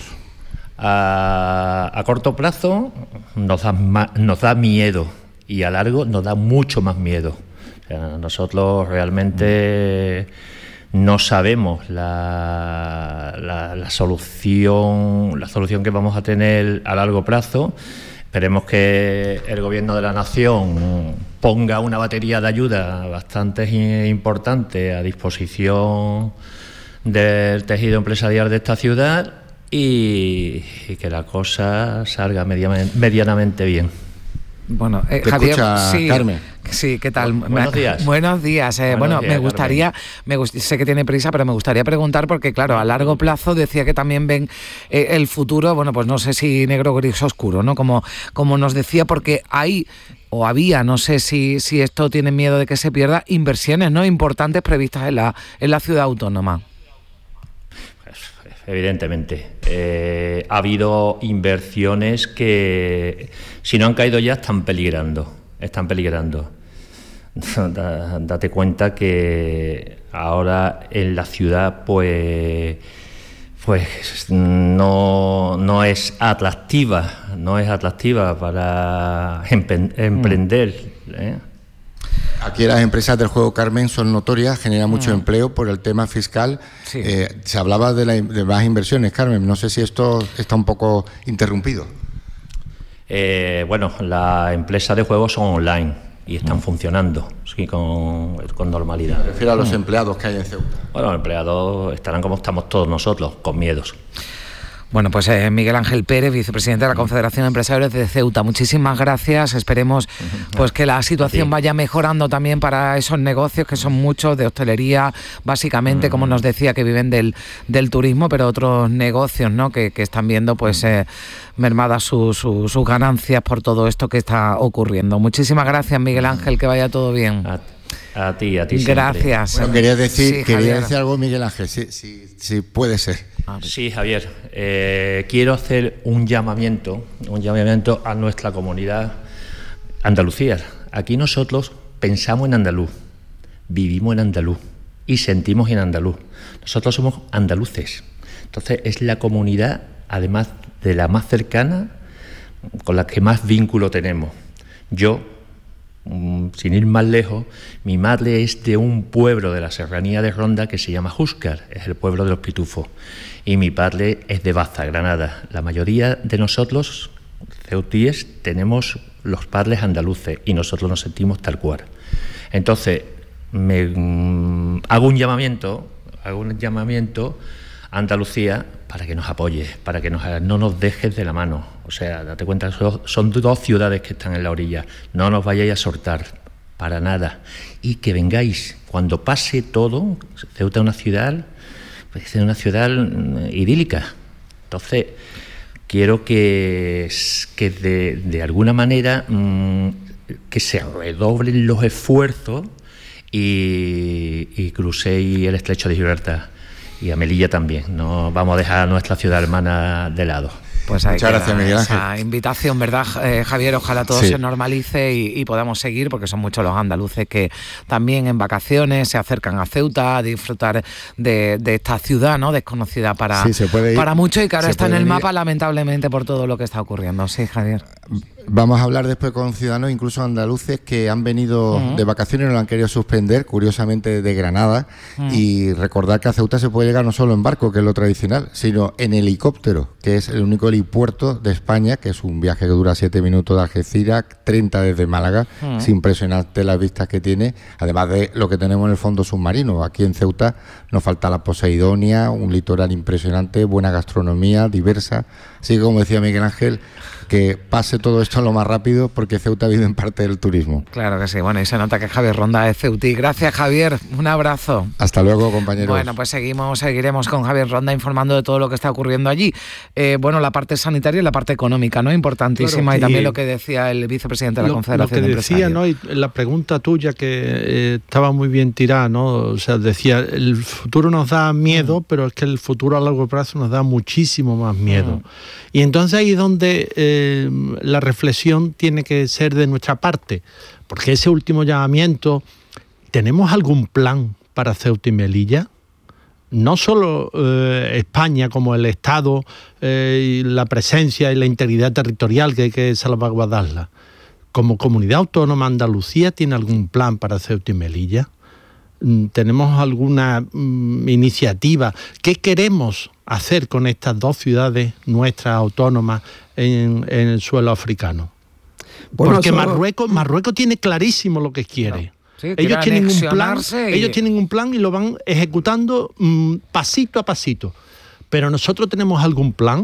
A, a corto plazo nos da, ma, nos da miedo y a largo nos da mucho más miedo. O sea, nosotros realmente... No sabemos la, la, la solución la solución que vamos a tener a largo plazo. Esperemos que el Gobierno de la Nación ponga una batería de ayuda bastante importante a disposición del tejido empresarial de esta ciudad y, y que la cosa salga medianamente, medianamente bien. Bueno, eh, Te Javier, escucha, sí, Carmen. Sí, ¿qué tal? Buenos días. Buenos días. Eh, Buenos bueno, días, me gustaría, me gust- sé que tiene prisa, pero me gustaría preguntar porque, claro, a largo plazo decía que también ven eh, el futuro, bueno, pues no sé si negro, gris, oscuro, ¿no? Como, como nos decía, porque hay o había, no sé si, si esto tiene miedo de que se pierda, inversiones, ¿no? Importantes previstas en la, en la ciudad autónoma. Evidentemente, eh, ha habido inversiones que, si no han caído ya, están peligrando, están peligrando. Date cuenta que ahora en la ciudad, pues, pues no, no es atractiva, no es atractiva para empe- emprender, ¿eh? Aquí las empresas del juego, Carmen, son notorias, generan mucho Mm. empleo por el tema fiscal. Sí. Eh, se hablaba de, la, de más inversiones, Carmen. No sé si esto está un poco interrumpido. Eh, bueno, las empresas de juegos son online y están Mm. funcionando sí, con, con normalidad. Me refiero a los Mm. empleados que hay en Ceuta. Bueno, los empleados estarán como estamos todos nosotros, con miedos. Bueno, pues eh, Miguel Ángel Pérez, vicepresidente de la Confederación de Empresarios de Ceuta. Muchísimas gracias. Esperemos pues que la situación vaya mejorando también para esos negocios que son muchos de hostelería, básicamente, como nos decía, que viven del, del turismo, pero otros negocios, ¿no? Que, que están viendo pues eh, mermadas su, su, sus ganancias por todo esto que está ocurriendo. Muchísimas gracias, Miguel Ángel, que vaya todo bien. A, a ti, a ti siempre. Gracias. Bueno, quería decir, Sí, quería Javier. decir algo, Miguel Ángel, si sí, sí, sí, puede ser. Sí, Javier, eh, quiero hacer un llamamiento, un llamamiento a nuestra comunidad Andalucía. Aquí nosotros pensamos en andaluz, vivimos en andaluz y sentimos en andaluz. Nosotros somos andaluces. Entonces es la comunidad, además de la más cercana, con la que más vínculo tenemos. Yo, sin ir más lejos, mi madre es de un pueblo de la serranía de Ronda que se llama Júscar, es el pueblo de los pitufos, y mi padre es de Baza, Granada. La mayoría de nosotros, ceutíes, tenemos los padres andaluces y nosotros nos sentimos tal cual. Entonces, me, mmm, hago un llamamiento, hago un llamamiento Andalucía para que nos apoyes, para que nos, no nos dejes de la mano. O sea, date cuenta, son, son dos ciudades que están en la orilla. No nos vayáis a soltar, para nada. Y que vengáis, cuando pase todo, Ceuta es una ciudad, pues, es una ciudad idílica. Entonces, quiero que, que de, de alguna manera mmm, que se redoblen los esfuerzos y, y crucéis el estrecho de Gibraltar. Y a Melilla también. No vamos a dejar a nuestra ciudad hermana de lado. Pues hay Muchas gracias, Miguel Ángel. Esa invitación, ¿verdad, eh, Javier? Ojalá todo sí. se normalice y, y podamos seguir, porque son muchos los andaluces que también en vacaciones se acercan a Ceuta a disfrutar de, de esta ciudad, ¿no? Desconocida para, sí, para muchos y que ahora está en el mapa, ir. lamentablemente, por todo lo que está ocurriendo. Sí, Javier. Vamos a hablar después con ciudadanos, incluso andaluces, que han venido uh-huh. de vacaciones y no lo han querido suspender, curiosamente de Granada, uh-huh. y recordar que a Ceuta se puede llegar no solo en barco, que es lo tradicional, sino en helicóptero, que es el único helipuerto de España, que es un viaje que dura siete minutos de Algeciras, treinta desde Málaga. Uh-huh. Es impresionante las vistas que tiene, además de lo que tenemos en el fondo submarino. Aquí en Ceuta nos falta la Poseidonia, un litoral impresionante, buena gastronomía, diversa. Así que, como decía Miguel Ángel, que pase todo esto lo más rápido, porque Ceuta vive en parte del turismo. Claro que sí. Bueno, y se nota que Javier Ronda es ceutí. Gracias, Javier. Un abrazo. Hasta luego, compañeros. Bueno, pues seguimos, seguiremos con Javier Ronda informando de todo lo que está ocurriendo allí. Eh, bueno, la parte sanitaria y la parte económica, ¿no? Importantísima. Claro, y también lo que decía el vicepresidente de la lo, Confederación lo que decía, de ¿no? Y la pregunta tuya que eh, estaba muy bien tirada, ¿no? O sea, decía, el futuro nos da miedo, mm. pero es que el futuro a largo plazo nos da muchísimo más miedo. Mm. Y entonces ahí es donde eh, la reflexión tiene que ser de nuestra parte, porque ese último llamamiento, ¿tenemos algún plan para Ceuta y Melilla? No solo eh, España como el Estado, eh, y la presencia y la integridad territorial que hay que salvaguardarla. Como comunidad autónoma, Andalucía tiene algún plan para Ceuta y Melilla. ¿Tenemos alguna mm, iniciativa? ¿Qué queremos hacer con estas dos ciudades nuestras autónomas en, en el suelo africano? Bueno, Porque eso... Marruecos, Marruecos tiene clarísimo lo que quiere. No. Sí, ellos tienen un plan, y... ellos tienen un plan y lo van ejecutando mmm, pasito a pasito. Pero nosotros tenemos algún plan.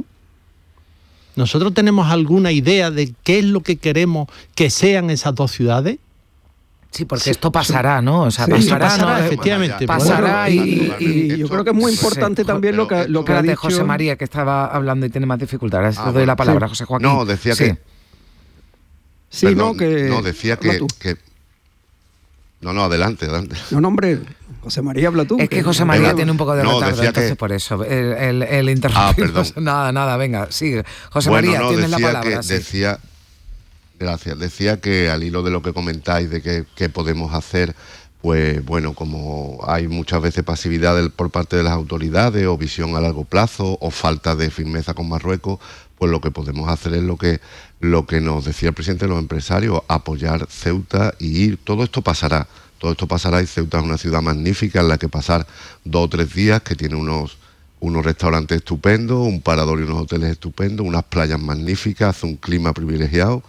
Nosotros tenemos alguna idea de qué es lo que queremos que sean esas dos ciudades. Sí, porque sí, esto pasará, ¿no? O sea, sí, pasará, pasará ¿no? efectivamente. Pasará y, y, y, y yo creo que es muy importante sí, también lo que, lo que ha dicho... José María, que estaba hablando y tiene más dificultades. Ah, te doy la palabra, sí. José Joaquín. No, decía sí. que... Sí, Perdón, no, que... No, decía que, que... No, no, adelante, adelante. No, no, hombre... José María, habla tú. Es que José María venga, tiene un poco de no, retardo, entonces que... por eso. El, el, el interrumpir... Ah, nada, nada, venga, sigue. José bueno, María, no, tienes la decía palabra. Que, sí. Decía... Gracias. Decía que al hilo de lo que comentáis de qué, qué podemos hacer, pues bueno, como hay muchas veces pasividad del, por parte de las autoridades o visión a largo plazo o falta de firmeza con Marruecos, pues lo que podemos hacer es lo que, lo que nos decía el presidente de los empresarios, apoyar Ceuta y ir. Todo esto pasará, todo esto pasará y Ceuta es una ciudad magnífica en la que pasar dos o tres días, que tiene unos... unos restaurantes estupendos, un parador y unos hoteles estupendos, unas playas magníficas, hace un clima privilegiado.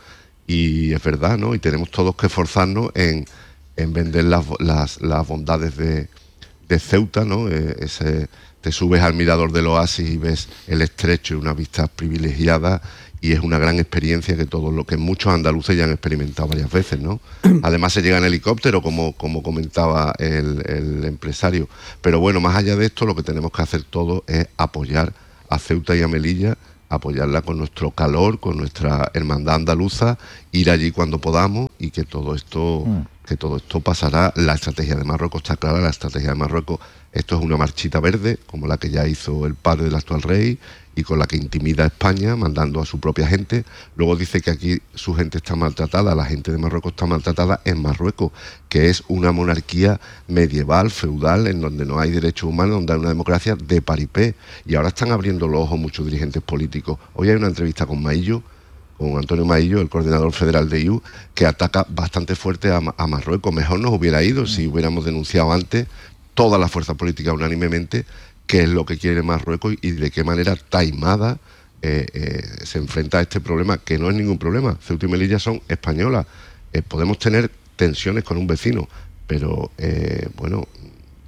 Y es verdad, ¿no? Y tenemos todos que esforzarnos en, en vender las, las, las bondades de, de Ceuta, ¿no? Eh, ese, te subes al mirador del oasis y ves el estrecho y una vista privilegiada y es una gran experiencia que todos lo que muchos andaluces ya han experimentado varias veces, ¿no? Además se llega en helicóptero, como, como comentaba el, el empresario. Pero bueno, más allá de esto, lo que tenemos que hacer todos es apoyar a Ceuta y a Melilla, apoyarla con nuestro calor, con nuestra hermandad andaluza, ir allí cuando podamos y que todo esto, mm. que todo esto pasará. La estrategia de Marruecos está clara, la estrategia de Marruecos, esto es una marchita verde, como la que ya hizo el padre del actual rey y con la que intimida a España, mandando a su propia gente. Luego dice que aquí su gente está maltratada, la gente de Marruecos está maltratada en Marruecos, que es una monarquía medieval, feudal, en donde no hay derechos humanos, donde hay una democracia de paripé. Y ahora están abriendo los ojos muchos dirigentes políticos. Hoy hay una entrevista con Maillo, con Antonio Maillo, el coordinador federal de I U, que ataca bastante fuerte a, a Marruecos. Mejor nos hubiera ido si hubiéramos denunciado antes toda la fuerza política unánimemente qué es lo que quiere Marruecos y de qué manera taimada eh, eh, se enfrenta a este problema, que no es ningún problema. Ceuta y Melilla son españolas. Eh, podemos tener tensiones con un vecino, pero eh, bueno,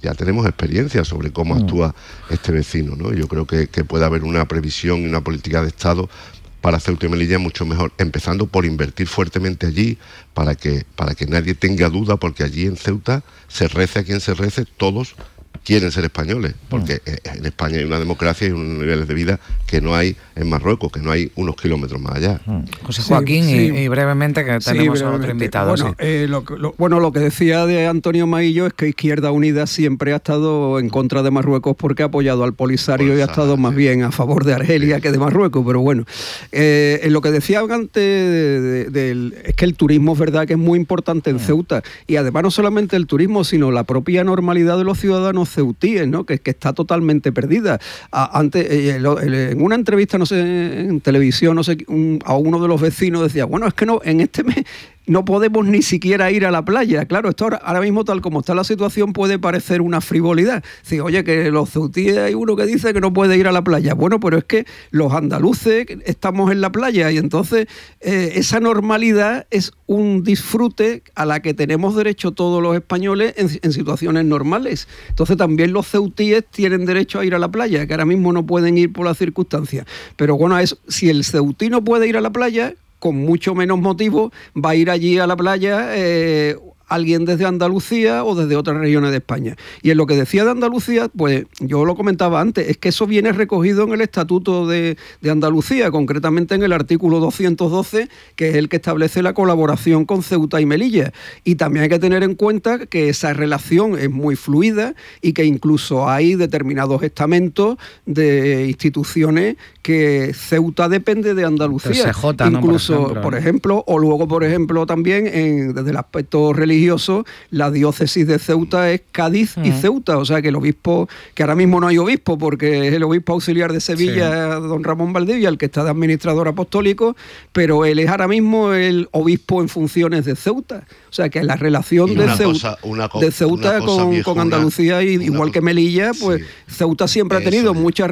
ya tenemos experiencia sobre cómo mm. actúa este vecino, ¿no? Yo creo que, que puede haber una previsión y una política de Estado para Ceuta y Melilla mucho mejor, empezando por invertir fuertemente allí, para que, para que nadie tenga duda, porque allí en Ceuta se rece a quien se rece, todos quieren ser españoles, porque mm. en España hay una democracia y unos niveles de vida que no hay en Marruecos, que no hay unos kilómetros más allá. Mm. José Joaquín, sí, sí. Y, y brevemente, que tenemos sí, brevemente. a otro invitado. Bueno, sí. eh, lo, lo, bueno, lo que decía de Antonio Maillo es que Izquierda Unida siempre ha estado en contra de Marruecos porque ha apoyado al Polisario Polisario y ha estado sí. más bien a favor de Argelia sí. que de Marruecos, pero bueno. Eh, en lo que decía antes, de, de, de, es que el turismo es verdad que es muy importante en mm. Ceuta, y además no solamente el turismo, sino la propia normalidad de los ciudadanos ceutíes, ¿no? Que, que está totalmente perdida. A, antes, eh, lo, eh, en una entrevista, no sé, en televisión, no sé, un, a uno de los vecinos decía, bueno, es que no, en este mes no podemos ni siquiera ir a la playa. Claro, esto ahora, ahora mismo, tal como está la situación, puede parecer una frivolidad. Sí, oye, que los ceutíes hay uno que dice que no puede ir a la playa. Bueno, pero es que los andaluces estamos en la playa, y entonces eh, esa normalidad es un disfrute a la que tenemos derecho todos los españoles en, en situaciones normales. Entonces también los ceutíes tienen derecho a ir a la playa, que ahora mismo no pueden ir por las circunstancias. Pero bueno, es, si el ceutí no puede ir a la playa, con mucho menos motivo va a ir allí a la playa eh, alguien desde Andalucía o desde otras regiones de España. Y en lo que decía de Andalucía, pues yo lo comentaba antes, es que eso viene recogido en el Estatuto de, de Andalucía, concretamente en el artículo doscientos doce, que es el que establece la colaboración con Ceuta y Melilla. Y también hay que tener en cuenta que esa relación es muy fluida y que incluso hay determinados estamentos de instituciones que Ceuta depende de Andalucía. C J, incluso, ¿no? por, ejemplo, por ejemplo, o luego, por ejemplo, también en, desde el aspecto religioso, la diócesis de Ceuta es Cádiz uh-huh. y Ceuta, o sea que el obispo, que ahora mismo no hay obispo porque es el obispo auxiliar de Sevilla, sí. don Ramón Valdivia, el que está de administrador apostólico, pero él es ahora mismo el obispo en funciones de Ceuta. O sea que la relación de Ceuta, cosa, co- de Ceuta con, viejuna, con Andalucía, y, igual co- que Melilla, pues sí. Ceuta siempre Eso ha tenido es. mucha,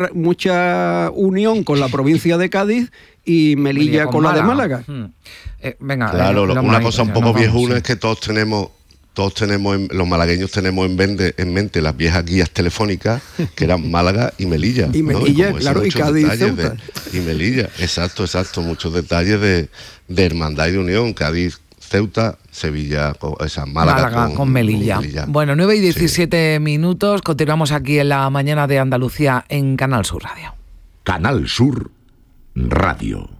mucha unión con la provincia de Cádiz y Melilla, Melilla con, con la de Málaga. Hmm. Eh, venga, claro, eh, lo, una cosa un poco viejuna es que todos tenemos, todos tenemos, en, los malagueños tenemos en, vende, en mente las viejas guías telefónicas que eran Málaga y Melilla. Y Melilla, ¿no? y claro, y Cádiz y Ceuta. De, y Melilla, exacto, exacto, muchos detalles de, de hermandad y de unión. Cádiz, Ceuta, Sevilla, esa Málaga, Málaga con, con Melilla. Con Melilla. Bueno, nueve y diecisiete sí. minutos, continuamos aquí en la mañana de Andalucía en Canal Sur Radio. Canal Sur Radio.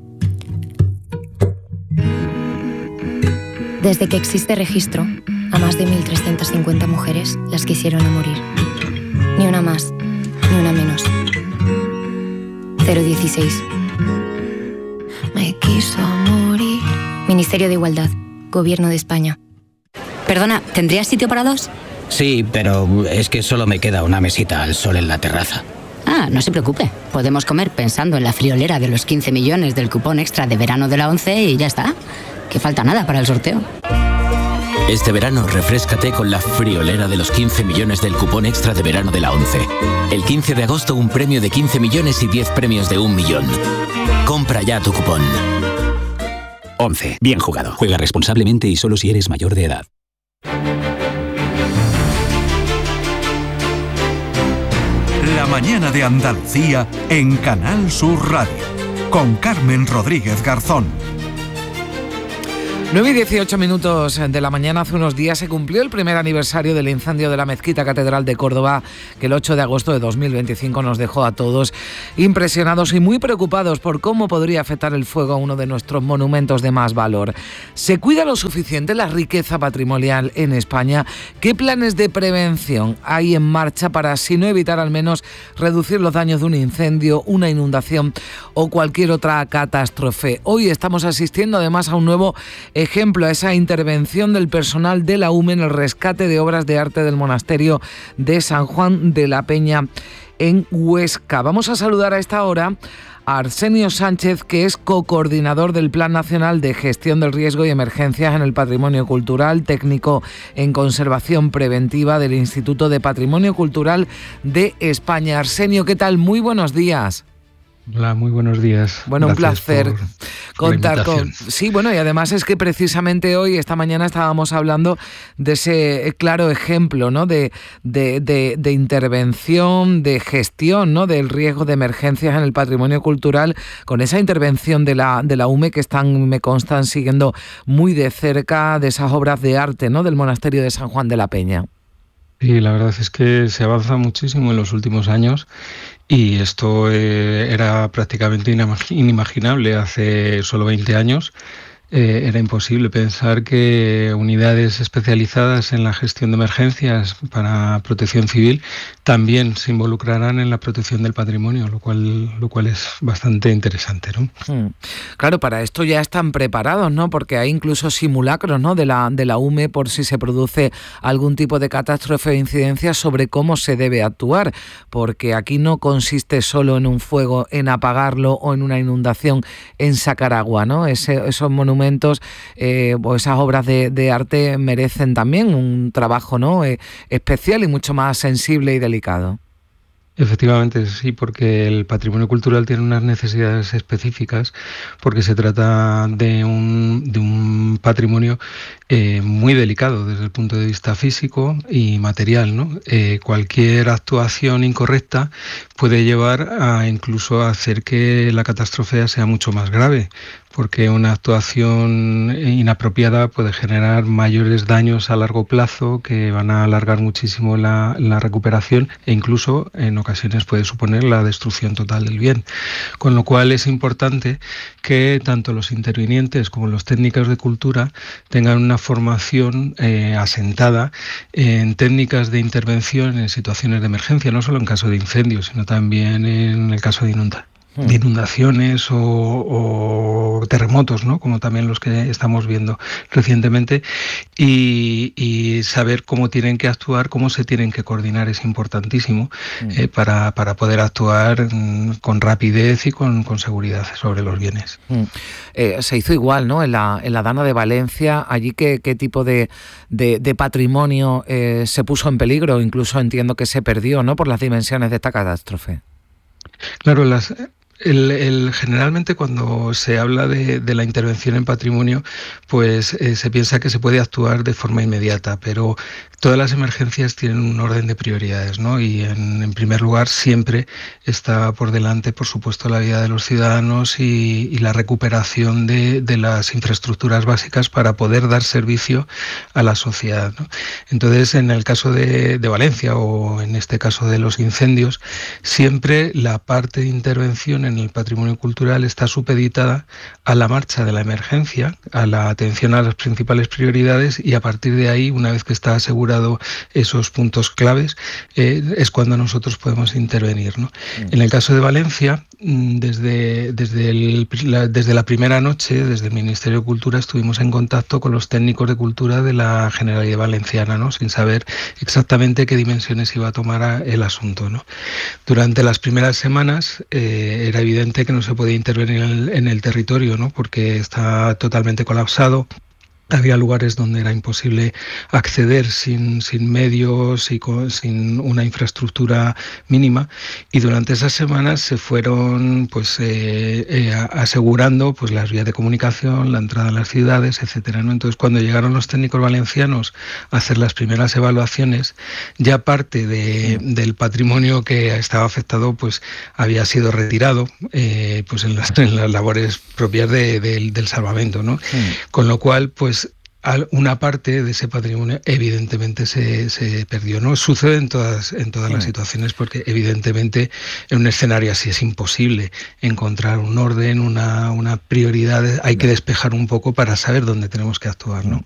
Desde que existe registro, a más de mil trescientas cincuenta mujeres las quisieron a morir. Ni una más, ni una menos. cero dieciséis. Me quiso morir. Ministerio de Igualdad, Gobierno de España. Perdona, ¿tendrías sitio para dos? Sí, pero es que solo me queda una mesita al sol en la terraza. Ah, no se preocupe. Podemos comer pensando en la friolera de los quince millones del cupón extra de verano de la ONCE y ya está. Que falta nada para el sorteo. Este verano refréscate con la friolera de los quince millones del cupón extra de verano de la ONCE. El quince de agosto un premio de quince millones y diez premios de un millón. Compra ya tu cupón. ONCE. Bien jugado. Juega responsablemente y solo si eres mayor de edad. La mañana de Andalucía en Canal Sur Radio. Con Carmen Rodríguez Garzón. nueve y dieciocho minutos de la mañana. Hace unos días se cumplió el primer aniversario del incendio de la Mezquita Catedral de Córdoba, que el ocho de agosto de dos mil veinticinco nos dejó a todos impresionados y muy preocupados por cómo podría afectar el fuego a uno de nuestros monumentos de más valor. ¿Se cuida lo suficiente la riqueza patrimonial en España? ¿Qué planes de prevención hay en marcha para, si no evitar, al menos reducir los daños de un incendio, una inundación o cualquier otra catástrofe? Hoy estamos asistiendo además a un nuevo ejemplo, a esa intervención del personal de la U M E en el rescate de obras de arte del monasterio de San Juan de la Peña en Huesca. Vamos a saludar a esta hora a Arsenio Sánchez, que es co-coordinador del Plan Nacional de Gestión del Riesgo y Emergencias en el Patrimonio Cultural, técnico en conservación preventiva del Instituto de Patrimonio Cultural de España. Arsenio, ¿qué tal? Muy buenos días. Hola, muy buenos días. Bueno, Gracias un placer por, contar por con... Sí, bueno, y además es que precisamente hoy, esta mañana, estábamos hablando de ese claro ejemplo, ¿no? de, de, de, de intervención, de gestión, ¿no? Del riesgo de emergencias en el patrimonio cultural, con esa intervención de la, de la U M E que están, me constan, siguiendo muy de cerca de esas obras de arte, ¿no? Del monasterio de San Juan de la Peña. Sí, la verdad es que se avanza muchísimo en los últimos años y esto eh, era prácticamente inimaginable hace solo veinte años. Eh, era imposible pensar que unidades especializadas en la gestión de emergencias para protección civil también se involucrarán en la protección del patrimonio, lo cual, lo cual es bastante interesante, ¿no? Hmm. Claro, para esto ya están preparados, ¿no? Porque hay incluso simulacros, ¿no? de la, de la U M E por si se produce algún tipo de catástrofe o incidencia sobre cómo se debe actuar, porque aquí no consiste solo en un fuego, en apagarlo, o en una inundación, en sacar agua, ¿no? Ese, esos monumentos Eh, o esas obras de, de arte merecen también un trabajo, ¿no? eh, especial y mucho más sensible y delicado. Efectivamente, sí, porque el patrimonio cultural tiene unas necesidades específicas, porque se trata de un, de un patrimonio eh, muy delicado desde el punto de vista físico y material, ¿no? Eh, cualquier actuación incorrecta puede llevar a incluso a hacer que la catástrofe sea mucho más grave, porque una actuación inapropiada puede generar mayores daños a largo plazo que van a alargar muchísimo la, la recuperación e incluso en ocasiones puede suponer la destrucción total del bien. Con lo cual es importante que tanto los intervinientes como los técnicos de cultura tengan una formación eh, asentada en técnicas de intervención en situaciones de emergencia, no solo en caso de incendios, sino también en el caso de inundación. de inundaciones o, o terremotos, ¿no? Como también los que estamos viendo recientemente, y, y saber cómo tienen que actuar, cómo se tienen que coordinar es importantísimo mm. eh, para, para poder actuar mm, con rapidez y con, con seguridad sobre los bienes. Mm. Eh, se hizo igual, ¿no? En la, en la Dana de Valencia, allí qué, qué tipo de, de, de patrimonio eh, se puso en peligro, incluso entiendo que se perdió, ¿no? Por las dimensiones de esta catástrofe. Claro, las... El, el, generalmente cuando se habla de, de la intervención en patrimonio, pues eh, se piensa que se puede actuar de forma inmediata, pero todas las emergencias tienen un orden de prioridades, ¿no? Y en, en primer lugar siempre está por delante, por supuesto, la vida de los ciudadanos y, y la recuperación de, de las infraestructuras básicas para poder dar servicio a la sociedad, ¿no? Entonces, en el caso de, de Valencia o en este caso de los incendios, siempre la parte de intervención en el patrimonio cultural está supeditada a la marcha de la emergencia, a la atención a las principales prioridades, y a partir de ahí, una vez que está asegurado esos puntos claves, eh, es cuando nosotros podemos intervenir, ¿no? Mm. En el caso de Valencia, desde, desde, el, la, desde la primera noche, desde el Ministerio de Cultura, estuvimos en contacto con los técnicos de cultura de la Generalidad Valenciana, ¿no? Sin saber exactamente qué dimensiones iba a tomar el asunto, ¿no? Durante las primeras semanas eh, era evidente que no se podía intervenir en el, en el territorio, ¿no? Porque está totalmente colapsado. Había lugares donde era imposible acceder sin, sin medios y con, sin una infraestructura mínima, y durante esas semanas se fueron pues eh, eh, asegurando pues las vías de comunicación, la entrada a las ciudades, etcétera, ¿no? Entonces, cuando llegaron los técnicos valencianos a hacer las primeras evaluaciones, ya parte de, del patrimonio que estaba afectado pues había sido retirado eh, pues en las, en las labores propias de, de, del salvamento, ¿no? Sí. Con lo cual, pues una parte de ese patrimonio evidentemente se, se perdió. No sucede en todas, en todas sí. las situaciones, porque evidentemente en un escenario así es imposible encontrar un orden, una, una prioridad. Hay que despejar un poco para saber dónde tenemos que actuar, ¿no?